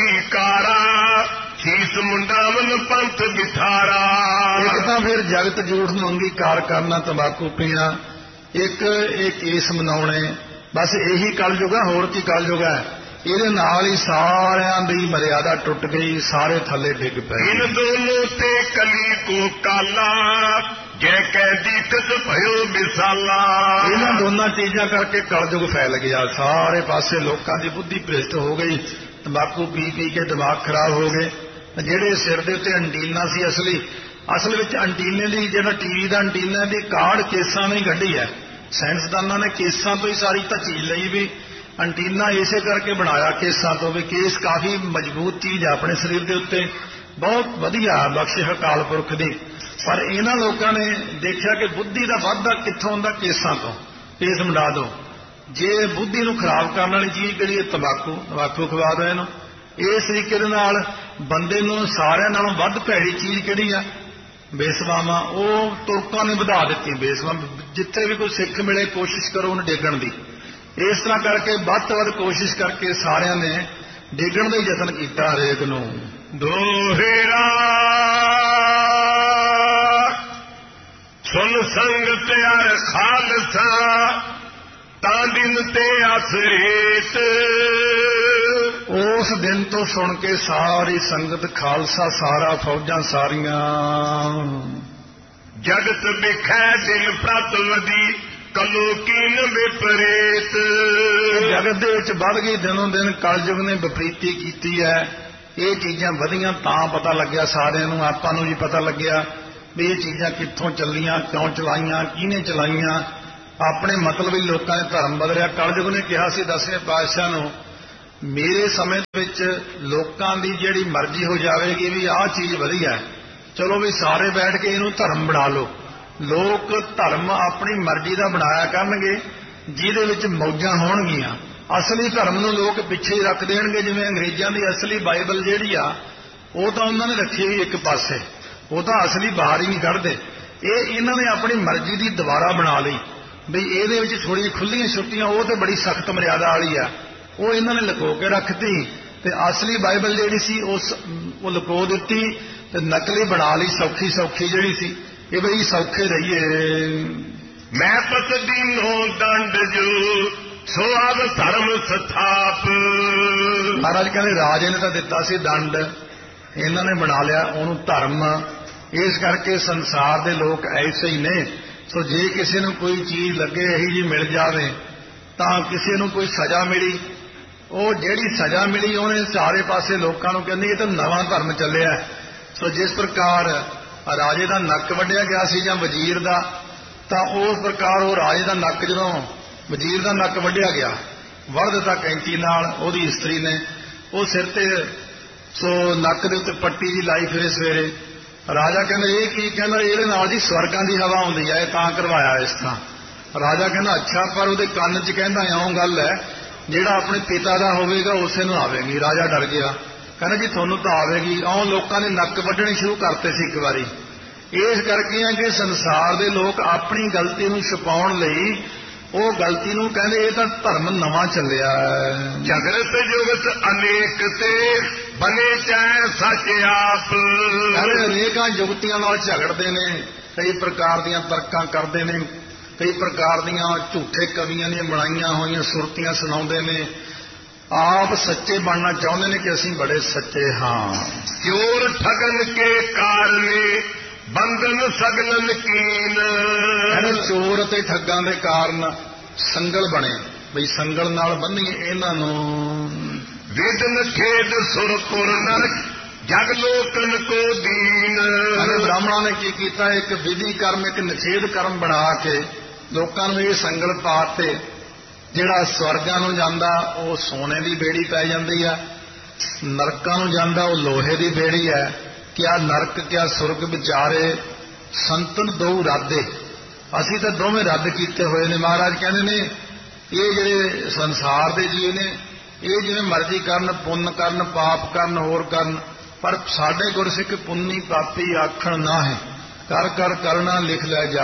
ਅੰਗੀਕਾਰਾ, ਸੀਸ ਮੁੰਡਾਵਨ ਪੰਥ ਬਿਠਾਰਾ। ਇੱਕ ਤਾਂ ਫਿਰ ਜਗਤ ਝੂਠ ਨੂੰ ਅੰਗੀਕਾਰ ਕਰਨਾ, ਤੰਬਾਕੂ ਪੀਣਾ, ਇੱਕ ਇਹ ਕੇਸ ਮਨਾਉਣੇ, ਬਸ ਇਹੀ ਕਲਯੁਗ ਹੈ, ਹੋਰ ਕੀ ਕਲਯੁਗ ਹੈ। ਇਹਦੇ ਨਾਲ ਹੀ ਸਾਰਿਆਂ ਦੀ ਮਰਿਆਦਾ ਟੁੱਟ ਗਈ, ਸਾਰੇ ਥੱਲੇ ਡਿੱਗ ਪਏ। ਇਨ ਦੋਨੋਂ ਤੇ ਕਲੀ ਕੋ ਕਾਲਾ, ਜੈ ਕਹਿ ਦੀਕਤ ਭਇਓ ਵਿਸਾਲਾ। ਇਹਨਾਂ ਦੋਨਾਂ ਚੀਜ਼ਾਂ ਕਰਕੇ ਕਲਯੁਗ ਫੈਲ ਗਿਆ। ਸਾਰੇ ਪਾਸੇ ਲੋਕਾਂ ਦੀ ਬੁੱਧੀ ਭ੍ਰਿਸ਼ਟ ਹੋ ਗਈ, ਤੰਬਾਕੂ ਪੀ ਪੀ ਕੇ ਦਿਮਾਗ ਖਰਾਬ ਹੋ ਗਏ। ਜਿਹੜੇ ਸਿਰ ਦੇ ਉੱਤੇ ਅੰਟੀਨਾ ਸੀ, ਅਸਲੀ ਅਸਲ ਵਿੱਚ ਅੰਟੀਨੇ ਦੀ, ਜਿਹੜਾ ਟੀਵੀ ਦਾ ਅੰਟੀਨਾ ਦੀ ਕਾਢ ਕੇਸਾਂ ਨੇ ਕੱਢੀ ਹੈ। ਸਾਇੰਸਦਾਨਾਂ ਨੇ ਕੇਸਾਂ ਤੋਂ ਹੀ ਸਾਰੀ ਤਾਂ ਚੀਜ਼ ਲਈ ਵੀ ਅੰਟੀਨਾ ਇਸੇ ਕਰਕੇ ਬਣਾਇਆ ਕੇਸਾਂ ਤੋਂ, ਵੀ ਕੇਸ ਕਾਫੀ ਮਜ਼ਬੂਤ ਚੀਜ਼ ਹੈ ਆਪਣੇ ਸਰੀਰ ਦੇ ਉੱਤੇ, ਬਹੁਤ ਵਧੀਆ ਬਖਸ਼ਿਸ਼ ਅਕਾਲ ਪੁਰਖ ਦੀ। ਪਰ ਇਹਨਾਂ ਲੋਕਾਂ ਨੇ ਦੇਖਿਆ ਕਿ ਬੁੱਧੀ ਦਾ ਵਾਧਾ ਕਿੱਥੋਂ ਹੁੰਦਾ, ਕੇਸਾਂ ਤੋਂ। ਕੇਸ ਮੰਡਾ ਦਿਓ। ਜੇ ਬੁੱਧੀ ਨੂੰ ਖਰਾਬ ਕਰਨ ਵਾਲੀ ਚੀਜ਼ ਕਿਹੜੀ ਹੈ, ਤੰਬਾਕੂ, ਤੰਬਾਕੂ ਖਵਾ ਦਿਓ ਇਹਨੂੰ। ਇਸ ਤਰੀਕੇ ਦੇ ਨਾਲ ਬੰਦੇ ਨੂੰ ਸਾਰਿਆਂ ਨਾਲੋਂ ਵੱਧ ਭੈੜੀ ਚੀਜ਼ ਕਿਹੜੀ ਆ, ਬੇਸਵਾਵਾਂ। ਉਹ ਤੁਰਕਾਂ ਨੇ ਵਧਾ ਦਿੱਤੀ ਬੇਸਵਾ। ਜਿੱਥੇ ਵੀ ਕੋਈ ਸਿੱਖ ਮਿਲੇ ਕੋਸ਼ਿਸ਼ ਕਰੋ ਉਹਨੂੰ ਡੇਗਣ ਦੀ। ਇਸ ਤਰ੍ਹਾਂ ਕਰਕੇ ਵੱਧ ਤੋਂ ਵੱਧ ਕੋਸ਼ਿਸ਼ ਕਰਕੇ ਸਾਰਿਆਂ ਨੇ ਡੇਗਣ ਦਾ ਯਤਨ ਕੀਤਾ ਹਰੇਕ ਨੂੰ। ਦੋਹੇਰਾ ਸੁਨ ਸੰਗਤ ਯਾਰ ਖਾਲਸਾ, ਤਾਂ ਦਿਨ ਤੇ ਆਸਰੇਤ। ਉਸ ਦਿਨ ਤੋਂ ਸੁਣ ਕੇ ਸਾਰੀ ਸੰਗਤ, ਖਾਲਸਾ ਸਾਰਾ, ਫੌਜਾਂ ਸਾਰੀਆਂ। ਜਗਤ ਵਿਖੈ ਦਿਨ ਪ੍ਰਤਵਦੀ, ਕਲੋ ਕੀਨ ਵਿਪਰੀਤ। ਜਗਤ ਦੇ ਵਿੱਚ ਵੱਧ ਗਈ ਦਿਨੋਂ ਦਿਨ, ਕਲਯੁਗ ਨੇ ਵਿਪਰੀਤੀ ਕੀਤੀ ਹੈ। ਇਹ ਚੀਜ਼ਾਂ ਵਧੀਆਂ ਤਾਂ ਪਤਾ ਲੱਗਿਆ ਸਾਰਿਆਂ ਨੂੰ, ਆਪਾਂ ਨੂੰ ਵੀ ਪਤਾ ਲੱਗਿਆ ਵੀ ਇਹ ਚੀਜ਼ਾਂ ਕਿੱਥੋਂ ਚੱਲੀਆਂ, ਕਿਉਂ ਚਲਾਈਆਂ, ਕਿਹਨੇ ਚਲਾਈਆਂ, ਆਪਣੇ ਮਤਲਬ ਹੀ ਲੋਕਾਂ ਨੇ ਧਰਮ ਬਦਲਿਆ। ਕਲਯੁਗ ਨੇ ਕਿਹਾ ਸੀ ਦਸਵੇਂ ਪਾਤਸ਼ਾਹ ਨੂੰ, ਮੇਰੇ ਸਮੇਂ ਵਿੱਚ ਲੋਕਾਂ ਦੀ ਜਿਹੜੀ ਮਰਜ਼ੀ ਹੋ ਜਾਵੇਗੀ ਵੀ ਆਹ ਚੀਜ਼ ਵਧੀਆ, ਚਲੋ ਵੀ ਸਾਰੇ ਬੈਠ ਕੇ ਇਹਨੂੰ ਧਰਮ ਬਣਾ ਲਓ। ਲੋਕ ਧਰਮ ਆਪਣੀ ਮਰਜ਼ੀ ਦਾ ਬਣਾਇਆ ਕਰਨਗੇ ਜਿਹਦੇ ਵਿੱਚ ਮੌਜਾਂ ਹੋਣਗੀਆਂ। ਅਸਲੀ ਧਰਮ ਨੂੰ ਲੋਕ ਪਿੱਛੇ ਹੀ ਰੱਖ ਦੇਣਗੇ। ਜਿਵੇਂ ਅੰਗਰੇਜ਼ਾਂ ਦੀ ਅਸਲੀ ਬਾਈਬਲ ਜਿਹੜੀ ਆ ਉਹ ਤਾਂ ਉਹਨਾਂ ਨੇ ਰੱਖੀ ਹੋਈ ਇੱਕ ਪਾਸੇ, ਉਹ ਤਾਂ ਅਸਲੀ ਬਾਹਰ ਹੀ ਨਹੀਂ ਕੱਢਦੇ। ਇਹ ਇਹਨਾਂ ਨੇ ਆਪਣੀ ਮਰਜ਼ੀ ਦੀ ਦੁਬਾਰਾ ਬਣਾ ਲਈ ਵੀ ਇਹਦੇ ਵਿੱਚ ਥੋੜ੍ਹੀਆਂ ਖੁੱਲੀਆਂ ਛੁੱਟੀਆਂ, ਉਹ ਤੇ ਬੜੀ ਸਖਤ ਮਰਿਆਦਾ ਵਾਲੀ ਆ, ਉਹ ਇਹਨਾਂ ਨੇ ਲੁਕੋ ਕੇ ਰੱਖਤੀ। ਤੇ ਅਸਲੀ ਬਾਈਬਲ ਜਿਹੜੀ ਸੀ ਉਸ ਉਹ ਲੁਕੋ ਦਿੱਤੀ ਤੇ ਨਕਲੀ ਬਣਾ ਲਈ, ਸੌਖੀ ਸੌਖੀ ਜਿਹੜੀ ਸੀ ਇਹ ਬਈ ਸੌਖੇ ਰਹੀਏ। ਮੈਂ ਪਤਦੀਨੋਂ ਦੰਡ ਜੋ ਸੋ ਆਵ ਧਰਮ ਸਥਾਪ। ਮਹਾਰਾਜ ਕਹਿੰਦੇ ਰਾਜੇ ਨੇ ਤਾਂ ਦਿੱਤਾ ਸੀ ਦੰਡ, ਇਹਨਾਂ ਨੇ ਬਣਾ ਲਿਆ ਉਹਨੂੰ ਧਰਮ। ਇਸ ਕਰਕੇ ਸੰਸਾਰ ਦੇ ਲੋਕ ਐਸੇ ਹੀ ਨੇ। ਸੋ ਜੇ ਕਿਸੇ ਨੂੰ ਕੋਈ ਚੀਜ਼ ਲੱਗੇ ਇਹੀ ਜੀ ਮਿਲ ਜਾਵੇ ਤਾਂ ਕਿਸੇ ਨੂੰ ਕੋਈ ਸਜ਼ਾ ਮਿਲੀ, ਉਹ ਜਿਹੜੀ ਸਜ਼ਾ ਮਿਲੀ ਉਹਨੇ ਸਾਰੇ ਪਾਸੇ ਲੋਕਾਂ ਨੂੰ ਕਹਿੰਦੇ ਇਹ ਤਾਂ ਨਵਾਂ ਧਰਮ ਚੱਲਿਆ। ਸੋ ਜਿਸ ਪ੍ਰਕਾਰ ਰਾਜੇ ਦਾ ਨੱਕ ਵੱਢਿਆ ਗਿਆ ਸੀ ਜਾਂ ਵਜ਼ੀਰ ਦਾ, ਤਾਂ ਉਸ ਪ੍ਰਕਾਰ ਉਹ ਰਾਜੇ ਦਾ ਨੱਕ ਜਦੋਂ ਵਜ਼ੀਰ ਦਾ ਨੱਕ ਵੱਢਿਆ ਗਿਆ, ਵੱਢ ਦਿੱਤਾ ਕੈਂਚੀ ਨਾਲ ਉਹਦੀ ਇਸਤਰੀ ਨੇ, ਉਹ ਸਿਰ ਤੇ ਸੋ ਨੱਕ ਦੇ ਉੱਤੇ ਪੱਟੀ ਜੀ ਲਾਈ ਫਿਰੇ ਸਵੇਰੇ। ਰਾਜਾ ਕਹਿੰਦਾ ਇਹ ਕੀ? ਕਹਿੰਦਾ ਇਹਦੇ ਨਾਲ ਜੀ ਸਵਰਗਾਂ ਦੀ ਹਵਾ ਆਉਂਦੀ ਹੈ, ਇਹ ਤਾਂ ਕਰਵਾਇਆ ਇਸ ਤਰ੍ਹਾਂ। ਰਾਜਾ ਕਹਿੰਦਾ ਅੱਛਾ, ਪਰ ਉਹਦੇ ਕੰਨ 'ਚ ਕਹਿੰਦਾ ਇਉਂ ਗੱਲ ਹੈ ਜਿਹੜਾ ਆਪਣੇ ਪਿਤਾ ਦਾ ਹੋਵੇਗਾ ਉਸੇ ਨੂੰ ਆਵੇਗੀ। ਰਾਜਾ ਡਰ ਗਿਆ, ਕਹਿੰਦਾ ਜੀ ਤੁਹਾਨੂੰ ਤਾਂ ਆਵੇਗੀ। ਇਉਂ ਲੋਕਾਂ ਨੇ ਨੱਕ ਵੱਢਣੇ ਸ਼ੁਰੂ ਕਰਤੇ ਸੀ ਇੱਕ ਵਾਰੀ। ਇਸ ਕਰਕੇ ਆ ਕਿ ਸੰਸਾਰ ਦੇ ਲੋਕ ਆਪਣੀ ਗਲਤੀ ਨੂੰ ਛੁਪਾਉਣ ਲਈ ਉਹ ਗਲਤੀ ਨੂੰ ਕਹਿੰਦੇ ਇਹ ਤਾਂ ਧਰਮ ਨਵਾਂ ਚੱਲਿਆ। ਝਗੜਤ ਜੁਗਤ ਅਨੇਕ ਤੇ ਬਨੇ ਚਾਹੇ ਸੱਚ ਆਪ। ਅਰੇ ਅਨੇਕਾਂ ਜੁਗਤੀਆਂ ਨਾਲ ਝਗੜਦੇ ਨੇ, ਕਈ ਪ੍ਰਕਾਰ ਦੀਆਂ ਤਰਕਾਂ ਕਰਦੇ ਨੇ, ਕਈ ਪ੍ਰਕਾਰ ਦੀਆਂ ਝੂਠੇ ਕਵੀਆਂ ਦੀਆਂ ਬਣਾਈਆਂ ਹੋਈਆਂ ਸੁਰਤੀਆਂ ਸੁਣਾਉਂਦੇ ਨੇ। ਆਪ ਸੱਚੇ ਬਣਨਾ ਚਾਹੁੰਦੇ ਨੇ ਕਿ ਅਸੀਂ ਬੜੇ ਸੱਚੇ ਹਾਂ। ਚੋਰ ਠਗਨ ਕੇ ਕਾਰਨੇ ਬੰਧਨ ਸਗਲਨ ਕੀਨ। ਕਹਿੰਦੇ ਚੋਰ ਅਤੇ ਠੱਗਾਂ ਦੇ ਕਾਰਨ ਸੰਗਲ ਬਣੇ, ਬਈ ਸੰਗਲ ਨਾਲ ਬੰਨੀਏ ਇਹਨਾਂ ਨੂੰ। ਵਿਦਨ ਖੇਦ ਸੁਰਪੁਰ ਨਰਕ ਜਗ ਲੋਕਨ ਕੋ ਦੀਨ। ਅਰੇ ਬ੍ਰਾਹਮਣਾਂ ਨੇ ਕੀ ਕੀਤਾ, ਇੱਕ ਵਿਧੀ ਕਰਮ, ਇੱਕ ਨਿਸ਼ੇਧ ਕਰਮ ਬਣਾ ਕੇ ਲੋਕਾਂ ਨੂੰ ਇਹ ਸੰਗਲ ਪਾ ਤੇ ਜਿਹੜਾ ਸਵਰਗਾਂ ਨੂੰ ਜਾਂਦਾ ਉਹ ਸੋਨੇ ਦੀ ਬੇੜੀ ਪੈ ਜਾਂਦੀ ਆ, ਨਰਕਾਂ ਨੂੰ ਜਾਂਦਾ ਉਹ ਲੋਹੇ ਦੀ ਬੇੜੀ ਹੈ। ਕਿਆ ਨਰਕ ਕਿਆ ਸੁਰਗ ਵਿਚਾਰੇ ਸੰਤਨ ਦੋ ਰਾਦੇ। ਅਸੀਂ ਤਾਂ ਦੋਵੇਂ ਰੱਦ ਕੀਤੇ ਹੋਏ ਨੇ। ਮਹਾਰਾਜ ਕਹਿੰਦੇ ਨੇ ਇਹ ਜਿਹੜੇ ਸੰਸਾਰ ਦੇ ਜੀਵ ਨੇ ਇਹ ਜਿਵੇਂ ਮਰਜ਼ੀ ਕਰਨ, ਪੁੰਨ ਕਰਨ, ਪਾਪ ਕਰਨ, ਹੋਰ ਕਰਨ, ਪਰ ਸਾਡੇ ਗੁਰਸਿੱਖ ਪੁੰਨੀ ਪਾਪੀ ਆਖਣ ਨਾ ਹੈ। ਕਰ ਕਰ ਕਰਨਾ ਲਿਖ ਲੈ ਜਾ।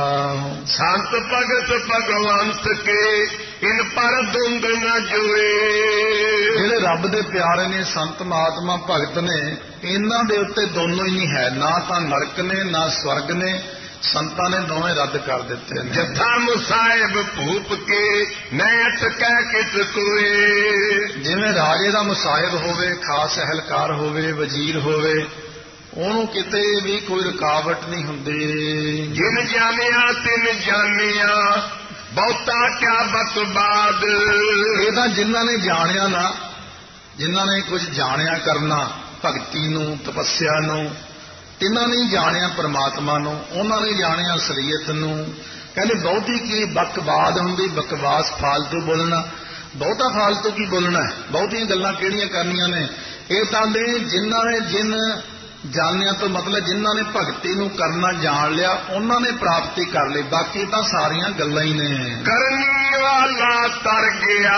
ਸੰਤ ਭਗਤ ਭਗਵੰਤ ਕੇ ਇਨ ਪਰ ਦੁੰਦ ਨ ਜੋਏ। ਜਿਹੜੇ ਰੱਬ ਦੇ ਪਿਆਰੇ ਨੇ, ਸੰਤ ਮਹਾਤਮਾ ਭਗਤ ਨੇ, ਇਹਨਾਂ ਦੇ ਉੱਤੇ ਦੋਨੋਂ ਹੀ ਨਹੀਂ ਹੈ, ਨਾ ਤਾਂ ਨਰਕ ਨੇ ਨਾ ਸਵਰਗ ਨੇ। ਸੰਤਾਂ ਨੇ ਦੋਵੇਂ ਰੱਦ ਕਰ ਦਿੱਤੇ ਨੇ। ਜਥਾ ਮੁਸਾਹਿਬ ਭੂਪ ਕੇ ਨੈਟ ਕਹਿ ਕਿਸ ਕੋਏ। ਜਿਵੇਂ ਰਾਜੇ ਦਾ ਮੁਸਾਹਿਬ ਹੋਵੇ, ਖਾਸ ਅਹਿਲਕਾਰ ਹੋਵੇ, ਵਜ਼ੀਰ ਹੋਵੇ, ਉਹਨੂੰ ਕਿਤੇ ਵੀ ਕੋਈ ਰੁਕਾਵਟ ਨਹੀਂ ਹੁੰਦੀ। ਜਿਨ ਜਾਣਿਆ ਤਿਨ ਜਾਣਿਆ ਬਹੁਤਾ ਕਿਆ ਬਤਬਾਦ। ਇਹ ਤਾਂ ਜਿਨ੍ਹਾਂ ਨੇ ਜਾਣਿਆ ਨਾ, ਜਿਨ੍ਹਾਂ ਨੇ ਕੁਝ ਜਾਣਿਆ ਕਰਨਾ, ਭਗਤੀ ਨੂੰ, ਤਪੱਸਿਆ ਨੂੰ, ਤਿੰਨਾਂ ਨੇ ਜਾਣਿਆ ਪਰਮਾਤਮਾ ਨੂੰ, ਉਹਨਾਂ ਨੇ ਜਾਣਿਆ ਅਸਲੀਅਤ ਨੂੰ। ਕਹਿੰਦੇ ਬਹੁਤੀ ਕੀ ਬਕਵਾਦ ਹੁੰਦੀ, ਬਕਵਾਸ ਫਾਲਤੂ ਬੋਲਣਾ। ਬਹੁਤਾ ਫਾਲਤੂ ਕੀ ਬੋਲਣਾ, ਬਹੁਤੀਆਂ ਗੱਲਾਂ ਕਿਹੜੀਆਂ ਕਰਨੀਆਂ ਨੇ। ਇਹ ਤਾਂ ਦੇ ਜਿਨ੍ਹਾਂ ਨੇ ਜਿਨ ਜਾਣਿਆ ਤੋਂ ਮਤਲਬ ਜਿਨ੍ਹਾਂ ਨੇ ਭਗਤੀ ਨੂੰ ਕਰਨਾ ਜਾਣ ਲਿਆ ਉਹਨਾਂ ਨੇ ਪ੍ਰਾਪਤੀ ਕਰ ਲਈ, ਬਾਕੀ ਤਾਂ ਸਾਰੀਆਂ ਗੱਲਾਂ ਹੀ ਨੇ। ਕਰਨੀ ਵਾਲਾ ਤਰ ਗਿਆ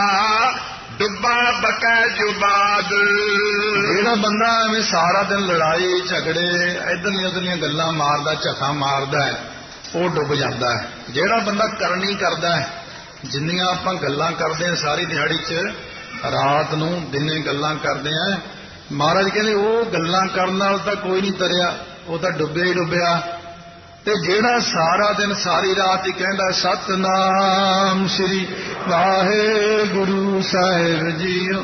ਡੁੱਬਾ ਬਕੈ ਜੁਬਾਦ। ਜਿਹੜਾ ਬੰਦਾ ਐਵੇਂ ਸਾਰਾ ਦਿਨ ਲੜਾਈ ਝਗੜੇ ਇਧਰਲੀਆਂ ਉਧਰਲੀਆਂ ਗੱਲਾਂ ਮਾਰਦਾ, ਝਖਾ ਮਾਰਦਾ ਹੈ, ਉਹ ਡੁੱਬ ਜਾਂਦਾ ਹੈ। ਜਿਹੜਾ ਬੰਦਾ ਕਰਨੀ ਕਰਦਾ ਹੈ, ਜਿੰਨੀਆਂ ਆਪਾਂ ਗੱਲਾਂ ਕਰਦੇ ਹਾਂ ਸਾਰੀ ਦਿਹਾੜੀ 'ਚ, ਰਾਤ ਨੂੰ ਦਿਨੇ ਗੱਲਾਂ ਕਰਦੇ ਹਾਂ, ਮਹਾਰਾਜ ਕਹਿੰਦੇ ਉਹ ਗੱਲਾਂ ਕਰਨ ਨਾਲ ਤਾਂ ਕੋਈ ਨਹੀਂ ਤਰਿਆ, ਉਹ ਤਾਂ ਡੁੱਬਿਆ ਹੀ ਡੁੱਬਿਆ। ਤੇ ਜਿਹੜਾ ਸਾਰਾ ਦਿਨ ਸਾਰੀ ਰਾਤ ਹੀ ਕਹਿੰਦਾ ਸਤਨਾਮ ਸ੍ਰੀ ਵਾਹਿਗੁਰੂ ਸਾਹਿਬ ਜੀਓ,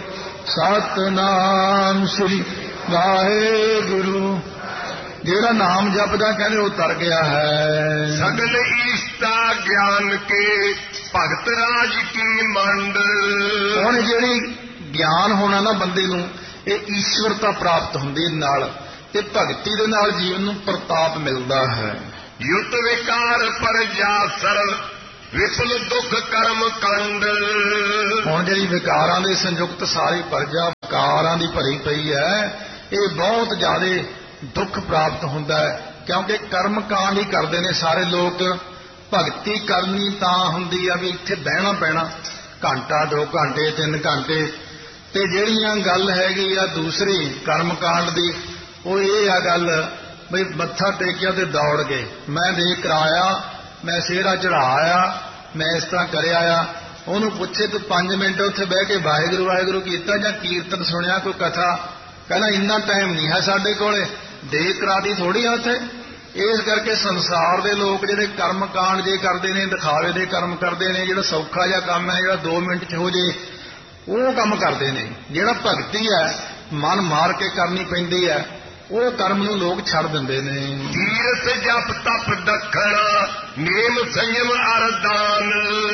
ਸਤਨਾਮ ਸ੍ਰੀ ਵਾਹਿਗੁਰੂ, ਜਿਹੜਾ ਨਾਮ ਜਪਦਾ ਕਹਿੰਦੇ ਉਹ ਤਰ ਗਿਆ ਹੈ। ਸਗਲ ਈਸ਼ਤਾ ਗਿਆਨ ਕੇ ਭਗਤ ਰਾਜ ਕੀ ਮੰਡ। ਹੁਣ ਜਿਹੜੀ ਗਿਆਨ ਹੋਣਾ ਨਾ ਬੰਦੇ ਨੂੰ, ਇਹ ਈਸ਼ਵਰਤਾ ਪ੍ਰਾਪਤ ਹੁੰਦੀ ਨਾਲ। ਤੇ ਭਗਤੀ ਦੇ ਨਾਲ ਜੀਵਨ ਨੂੰ ਪ੍ਰਤਾਪ ਮਿਲਦਾ ਹੈ। ਯੁੱਤ ਵਿਕਾਰ ਪਰਜਾ ਸਰਲ ਵਿਪਲ ਦੁੱਖ ਕਰਮ ਕੰਡ। ਹੁਣ ਜਿਹੜੀ ਵਿਕਾਰਾਂ ਦੇ ਸੰਯੁਕਤ ਸਾਰੀ ਪਰਜਾ ਵਿਕਾਰਾਂ ਦੀ ਭਰੀ ਪਈ ਹੈ, ਇਹ ਬਹੁਤ ਜ਼ਿਆਦਾ ਦੁੱਖ ਪ੍ਰਾਪਤ ਹੁੰਦਾ ਹੈ, ਕਿਉਂਕਿ ਕਰਮ ਕਾਂਡ ਹੀ ਕਰਦੇ ਨੇ ਸਾਰੇ ਲੋਕ। ਭਗਤੀ ਕਰਨੀ ਤਾਂ ਹੁੰਦੀ ਆ ਵੀ ਇੱਥੇ ਬਹਿਣਾ ਪੈਣਾ ਘੰਟਾ ਦੋ ਘੰਟੇ ਤਿੰਨ ਘੰਟੇ, ਤੇ ਜਿਹੜੀਆਂ ਗੱਲ ਹੈਗੀ ਆ ਦੂਸਰੀ ਕਰਮ ਕਾਂਡ ਦੀ, ਉਹ ਇਹ ਆ ਗੱਲ ਬਈ ਮੱਥਾ ਟੇਕਿਆ ਤੇ ਦੌੜ ਗਏ, ਮੈਂ ਦੇਖ ਕਰਾਇਆ, ਮੈਂ ਸਿਹਰਾ ਚੜਾਇਆ, ਮੈਂ ਇਸ ਤਰ੍ਹਾਂ ਕਰਿਆ ਆ। ਉਹਨੂੰ ਪੁੱਛੇ ਤੂੰ ਪੰਜ ਮਿੰਟ ਉੱਥੇ ਬਹਿ ਕੇ ਵਾਹਿਗੁਰੂ ਵਾਹਿਗੁਰੂ ਕੀਤਾ ਜਾਂ ਕੀਰਤਨ ਸੁਣਿਆ, ਕੋਈ ਕਥਾ, ਕਹਿੰਦਾ ਇੰਨਾ ਟਾਈਮ ਨਹੀਂ ਹੈ ਸਾਡੇ ਕੋਲੇ, ਦੇਖ ਕਰਾਦੀ ਥੋੜੀ ਆ ਉੱਥੇ। ਇਸ ਕਰਕੇ ਸੰਸਾਰ ਦੇ ਲੋਕ ਜਿਹੜੇ ਕਰਮ ਕਾਂਡ ਜੇ ਕਰਦੇ ਨੇ, ਦਿਖਾਵੇ ਦੇ ਕਰਮ ਕਰਦੇ ਨੇ, ਜਿਹੜਾ ਸੌਖਾ ਜਿਹਾ ਕੰਮ ਹੈ ਜਿਹੜਾ ਦੋ ਮਿੰਟ 'ਚ ਹੋ ਜੇ, ਉਹ ਕੰਮ ਕਰਦੇ ਨੇ। ਜਿਹੜਾ ਭਗਤੀ ਹੈ ਮਨ ਮਾਰ ਕੇ ਕਰਨੀ ਪੈਂਦੀ ਹੈ, ਉਹ ਕਰਮ ਨੂੰ ਲੋਕ ਛੱਡ ਦਿੰਦੇ ਨੇ। ਤੀਰਥ ਜਪ ਤਪ ਦੱਖਣਾ ਨੇਮ ਸੰਯਮ ਅਰਦਾਨ।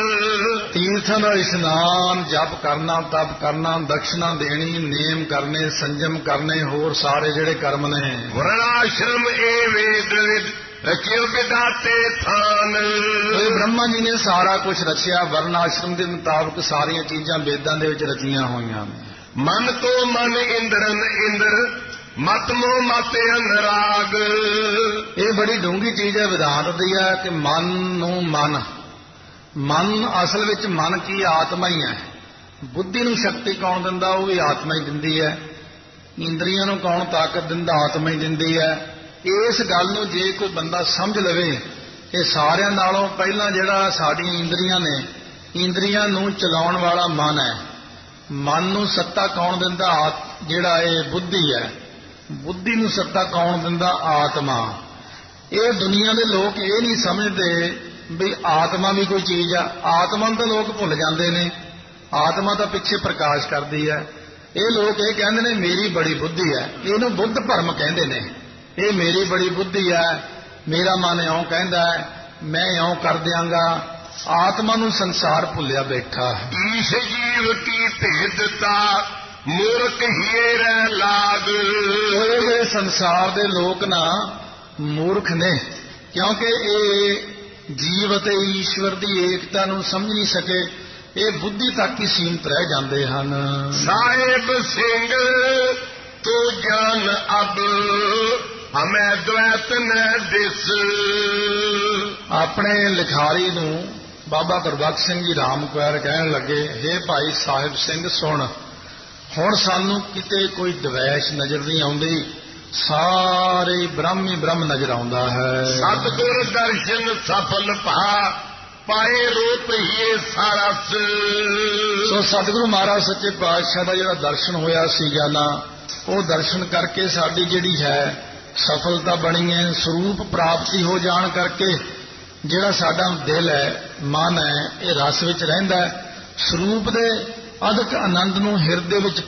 ਤੀਰਥਾਂ ਦਾ ਇਸ਼ਨਾਨ, ਜਪ ਕਰਨਾ, ਤਪ ਕਰਨਾ, ਦਕਸ਼ਨਾ ਦੇਣੀ, ਨੇਮ ਕਰਨੇ, ਸੰਜਮ ਕਰਨੇ, ਹੋਰ ਸਾਰੇ ਜਿਹੜੇ ਕਰਮ ਨੇ। ਵਰਣਾਸ਼ਰਮ ਏ ਵੇਦ ਵਿਦ ਰਚਿਓ ਵਿਦਾਤੇ ਥਾਨ। ਇਹ ਬ੍ਰਹਮਾ ਜੀ ਨੇ ਸਾਰਾ ਕੁਝ ਰਚਿਆ, ਵਰਨ ਆਸ਼ਰਮ ਦੇ ਮੁਤਾਬਕ ਸਾਰੀਆਂ ਚੀਜ਼ਾਂ ਵੇਦਾਂ ਦੇ ਵਿੱਚ ਰਚੀਆਂ ਹੋਈਆਂ ਨੇ। ਮਨ ਤੋਂ ਮਨ ਇੰਦਰਨ ਇੰਦਰ ਮਤ ਮੋਹ ਮਤ ਅਨਰਾਗ। ਇਹ ਬੜੀ ਡੂੰਘੀ ਚੀਜ਼ ਹੈ, ਵਿਦਾਂਤ ਦੀ ਹੈ ਕਿ ਮਨ ਨੂੰ ਮਨ, ਮਨ ਅਸਲ ਵਿੱਚ ਮਨ ਕੀ ਆਤਮਾ ਹੀ ਹੈ। ਬੁੱਧੀ ਨੂੰ ਸ਼ਕਤੀ ਕੌਣ ਦਿੰਦਾ? ਉਹ ਵੀ ਆਤਮਾ ਹੀ ਦਿੰਦੀ ਹੈ। ਇੰਦਰੀਆਂ ਨੂੰ ਕੌਣ ਤਾਕਤ ਦਿੰਦਾ? ਆਤਮਾ ਹੀ ਦਿੰਦੀ ਹੈ। ਇਸ ਗੱਲ ਨੂੰ ਜੇ ਕੋਈ ਬੰਦਾ ਸਮਝ ਲਵੇ ਕਿ ਸਾਰਿਆਂ ਨਾਲੋਂ ਪਹਿਲਾਂ ਜਿਹੜਾ ਸਾਡੀਆਂ ਇੰਦਰੀਆਂ ਨੇ, ਇੰਦਰੀਆਂ ਨੂੰ ਚਲਾਉਣ ਵਾਲਾ ਮਨ ਹੈ, ਮਨ ਨੂੰ ਸੱਤਾ ਕੌਣ ਦਿੰਦਾ? ਜਿਹੜਾ ਇਹ ਬੁੱਧੀ ਹੈ। ਬੁੱਧੀ ਨੂੰ ਸੱਤਾ ਕੌਣ ਦਿੰਦਾ? ਆਤਮਾ। ਇਹ ਦੁਨੀਆ ਦੇ ਲੋਕ ਇਹ ਨਹੀਂ ਸਮਝਦੇ ਵੀ ਆਤਮਾ ਵੀ ਕੋਈ ਚੀਜ਼ ਆ। ਆਤਮਾ ਨੂੰ ਤਾਂ ਲੋਕ ਭੁੱਲ ਜਾਂਦੇ ਨੇ, ਆਤਮਾ ਤਾਂ ਪਿੱਛੇ ਪ੍ਰਕਾਸ਼ ਕਰਦੀ ਹੈ। ਇਹ ਲੋਕ ਇਹ ਕਹਿੰਦੇ ਨੇ ਮੇਰੀ ਬੜੀ ਬੁੱਧੀ ਹੈ, ਇਹਨੂੰ ਬੁੱਧ ਭਰਮ ਕਹਿੰਦੇ ਨੇ। ਇਹ ਮੇਰੀ ਬੜੀ ਬੁੱਧੀ ਹੈ, ਮੇਰਾ ਮਨ ਇਉਂ ਕਹਿੰਦਾ ਹੈ, ਮੈਂ ਇਉਂ ਕਰ ਦਿਆਂਗਾ। ਆਤਮਾ ਨੂੰ ਸੰਸਾਰ ਭੁੱਲਿਆ ਬੈਠਾ ਹੈ। ਈਸ਼ ਜੀਵ ਕੀ ਭੇਦਤਾ ਮੂਰਖ ਹੀਏ ਰਹਿ ਲਾਗ। ਇਹ ਸੰਸਾਰ ਦੇ ਲੋਕ ਨਾ ਮੂਰਖ ਨੇ, ਕਿਉਂਕਿ ਇਹ ਜੀਵ ਅਤੇ ਈਸ਼ਵਰ ਦੀ ਏਕਤਾ ਨੂੰ ਸਮਝ ਨਹੀਂ ਸਕੇ। ਇਹ ਬੁੱਧੀ ਤੱਕ ਹੀ ਸੀਮਤ ਰਹਿ ਜਾਂਦੇ ਹਨ। ਸਾਹਿਬ ਸਿੰਘ ਤੂੰ ਜਾਨ ਅਬ ਹਮੈ ਦ્વੈਤ ਨ ਦਿਸ। ਆਪਣੇ ਲਿਖਾਰੀ ਨੂੰ ਬਾਬਾ ਗੁਰਬਖਸ਼ ਸਿੰਘ ਜੀ ਰਾਮਕੁਆਰ ਕਹਿਣ ਲੱਗੇ, ਹੇ ਭਾਈ ਸਾਹਿਬ ਸਿੰਘ ਸੁਣ, ਹੁਣ ਸਾਨੂੰ ਕਿਤੇ ਕੋਈ ਦਵੈਸ਼ ਨਜ਼ਰ ਨਹੀਂ ਆਉਂਦੀ, ਸਾਰੇ ਬ੍ਰਹਮ ਹੀ ਬ੍ਰਹਮ ਨਜ਼ਰ ਆਉਂਦਾ ਹੈ। ਸਤਿਗੁਰ ਦਰਸ਼ਨ ਸਫਲ ਭਾ ਪਾਏ ਰੂਪ ਹੀ ਸਾਰਾ। ਸੋ ਸਤਿਗੁਰੂ ਮਹਾਰਾਜ ਸੱਚੇ ਪਾਤਸ਼ਾਹ ਦਾ ਜਿਹੜਾ ਦਰਸ਼ਨ ਹੋਇਆ ਸੀਗਾ ਨਾ, ਉਹ ਦਰਸ਼ਨ ਕਰਕੇ ਸਾਡੀ ਜਿਹੜੀ ਹੈ ਸਫਲਤਾ ਬਣੀ ਹੈ। ਸਰੂਪ ਪ੍ਰਾਪਤੀ ਹੋ ਜਾਣ ਕਰਕੇ ਜਿਹੜਾ ਸਾਡਾ ਦਿਲ ਹੈ, ਮਨ ਹੈ, ਇਹ ਰਸ ਵਿੱਚ ਰਹਿੰਦਾ ਹੈ। ਸਰੂਪ ਦੇ ਅਦਕ ਆਨੰਦ ਨੂੰ ਹਿਰਦੇ ਵਿੱਚ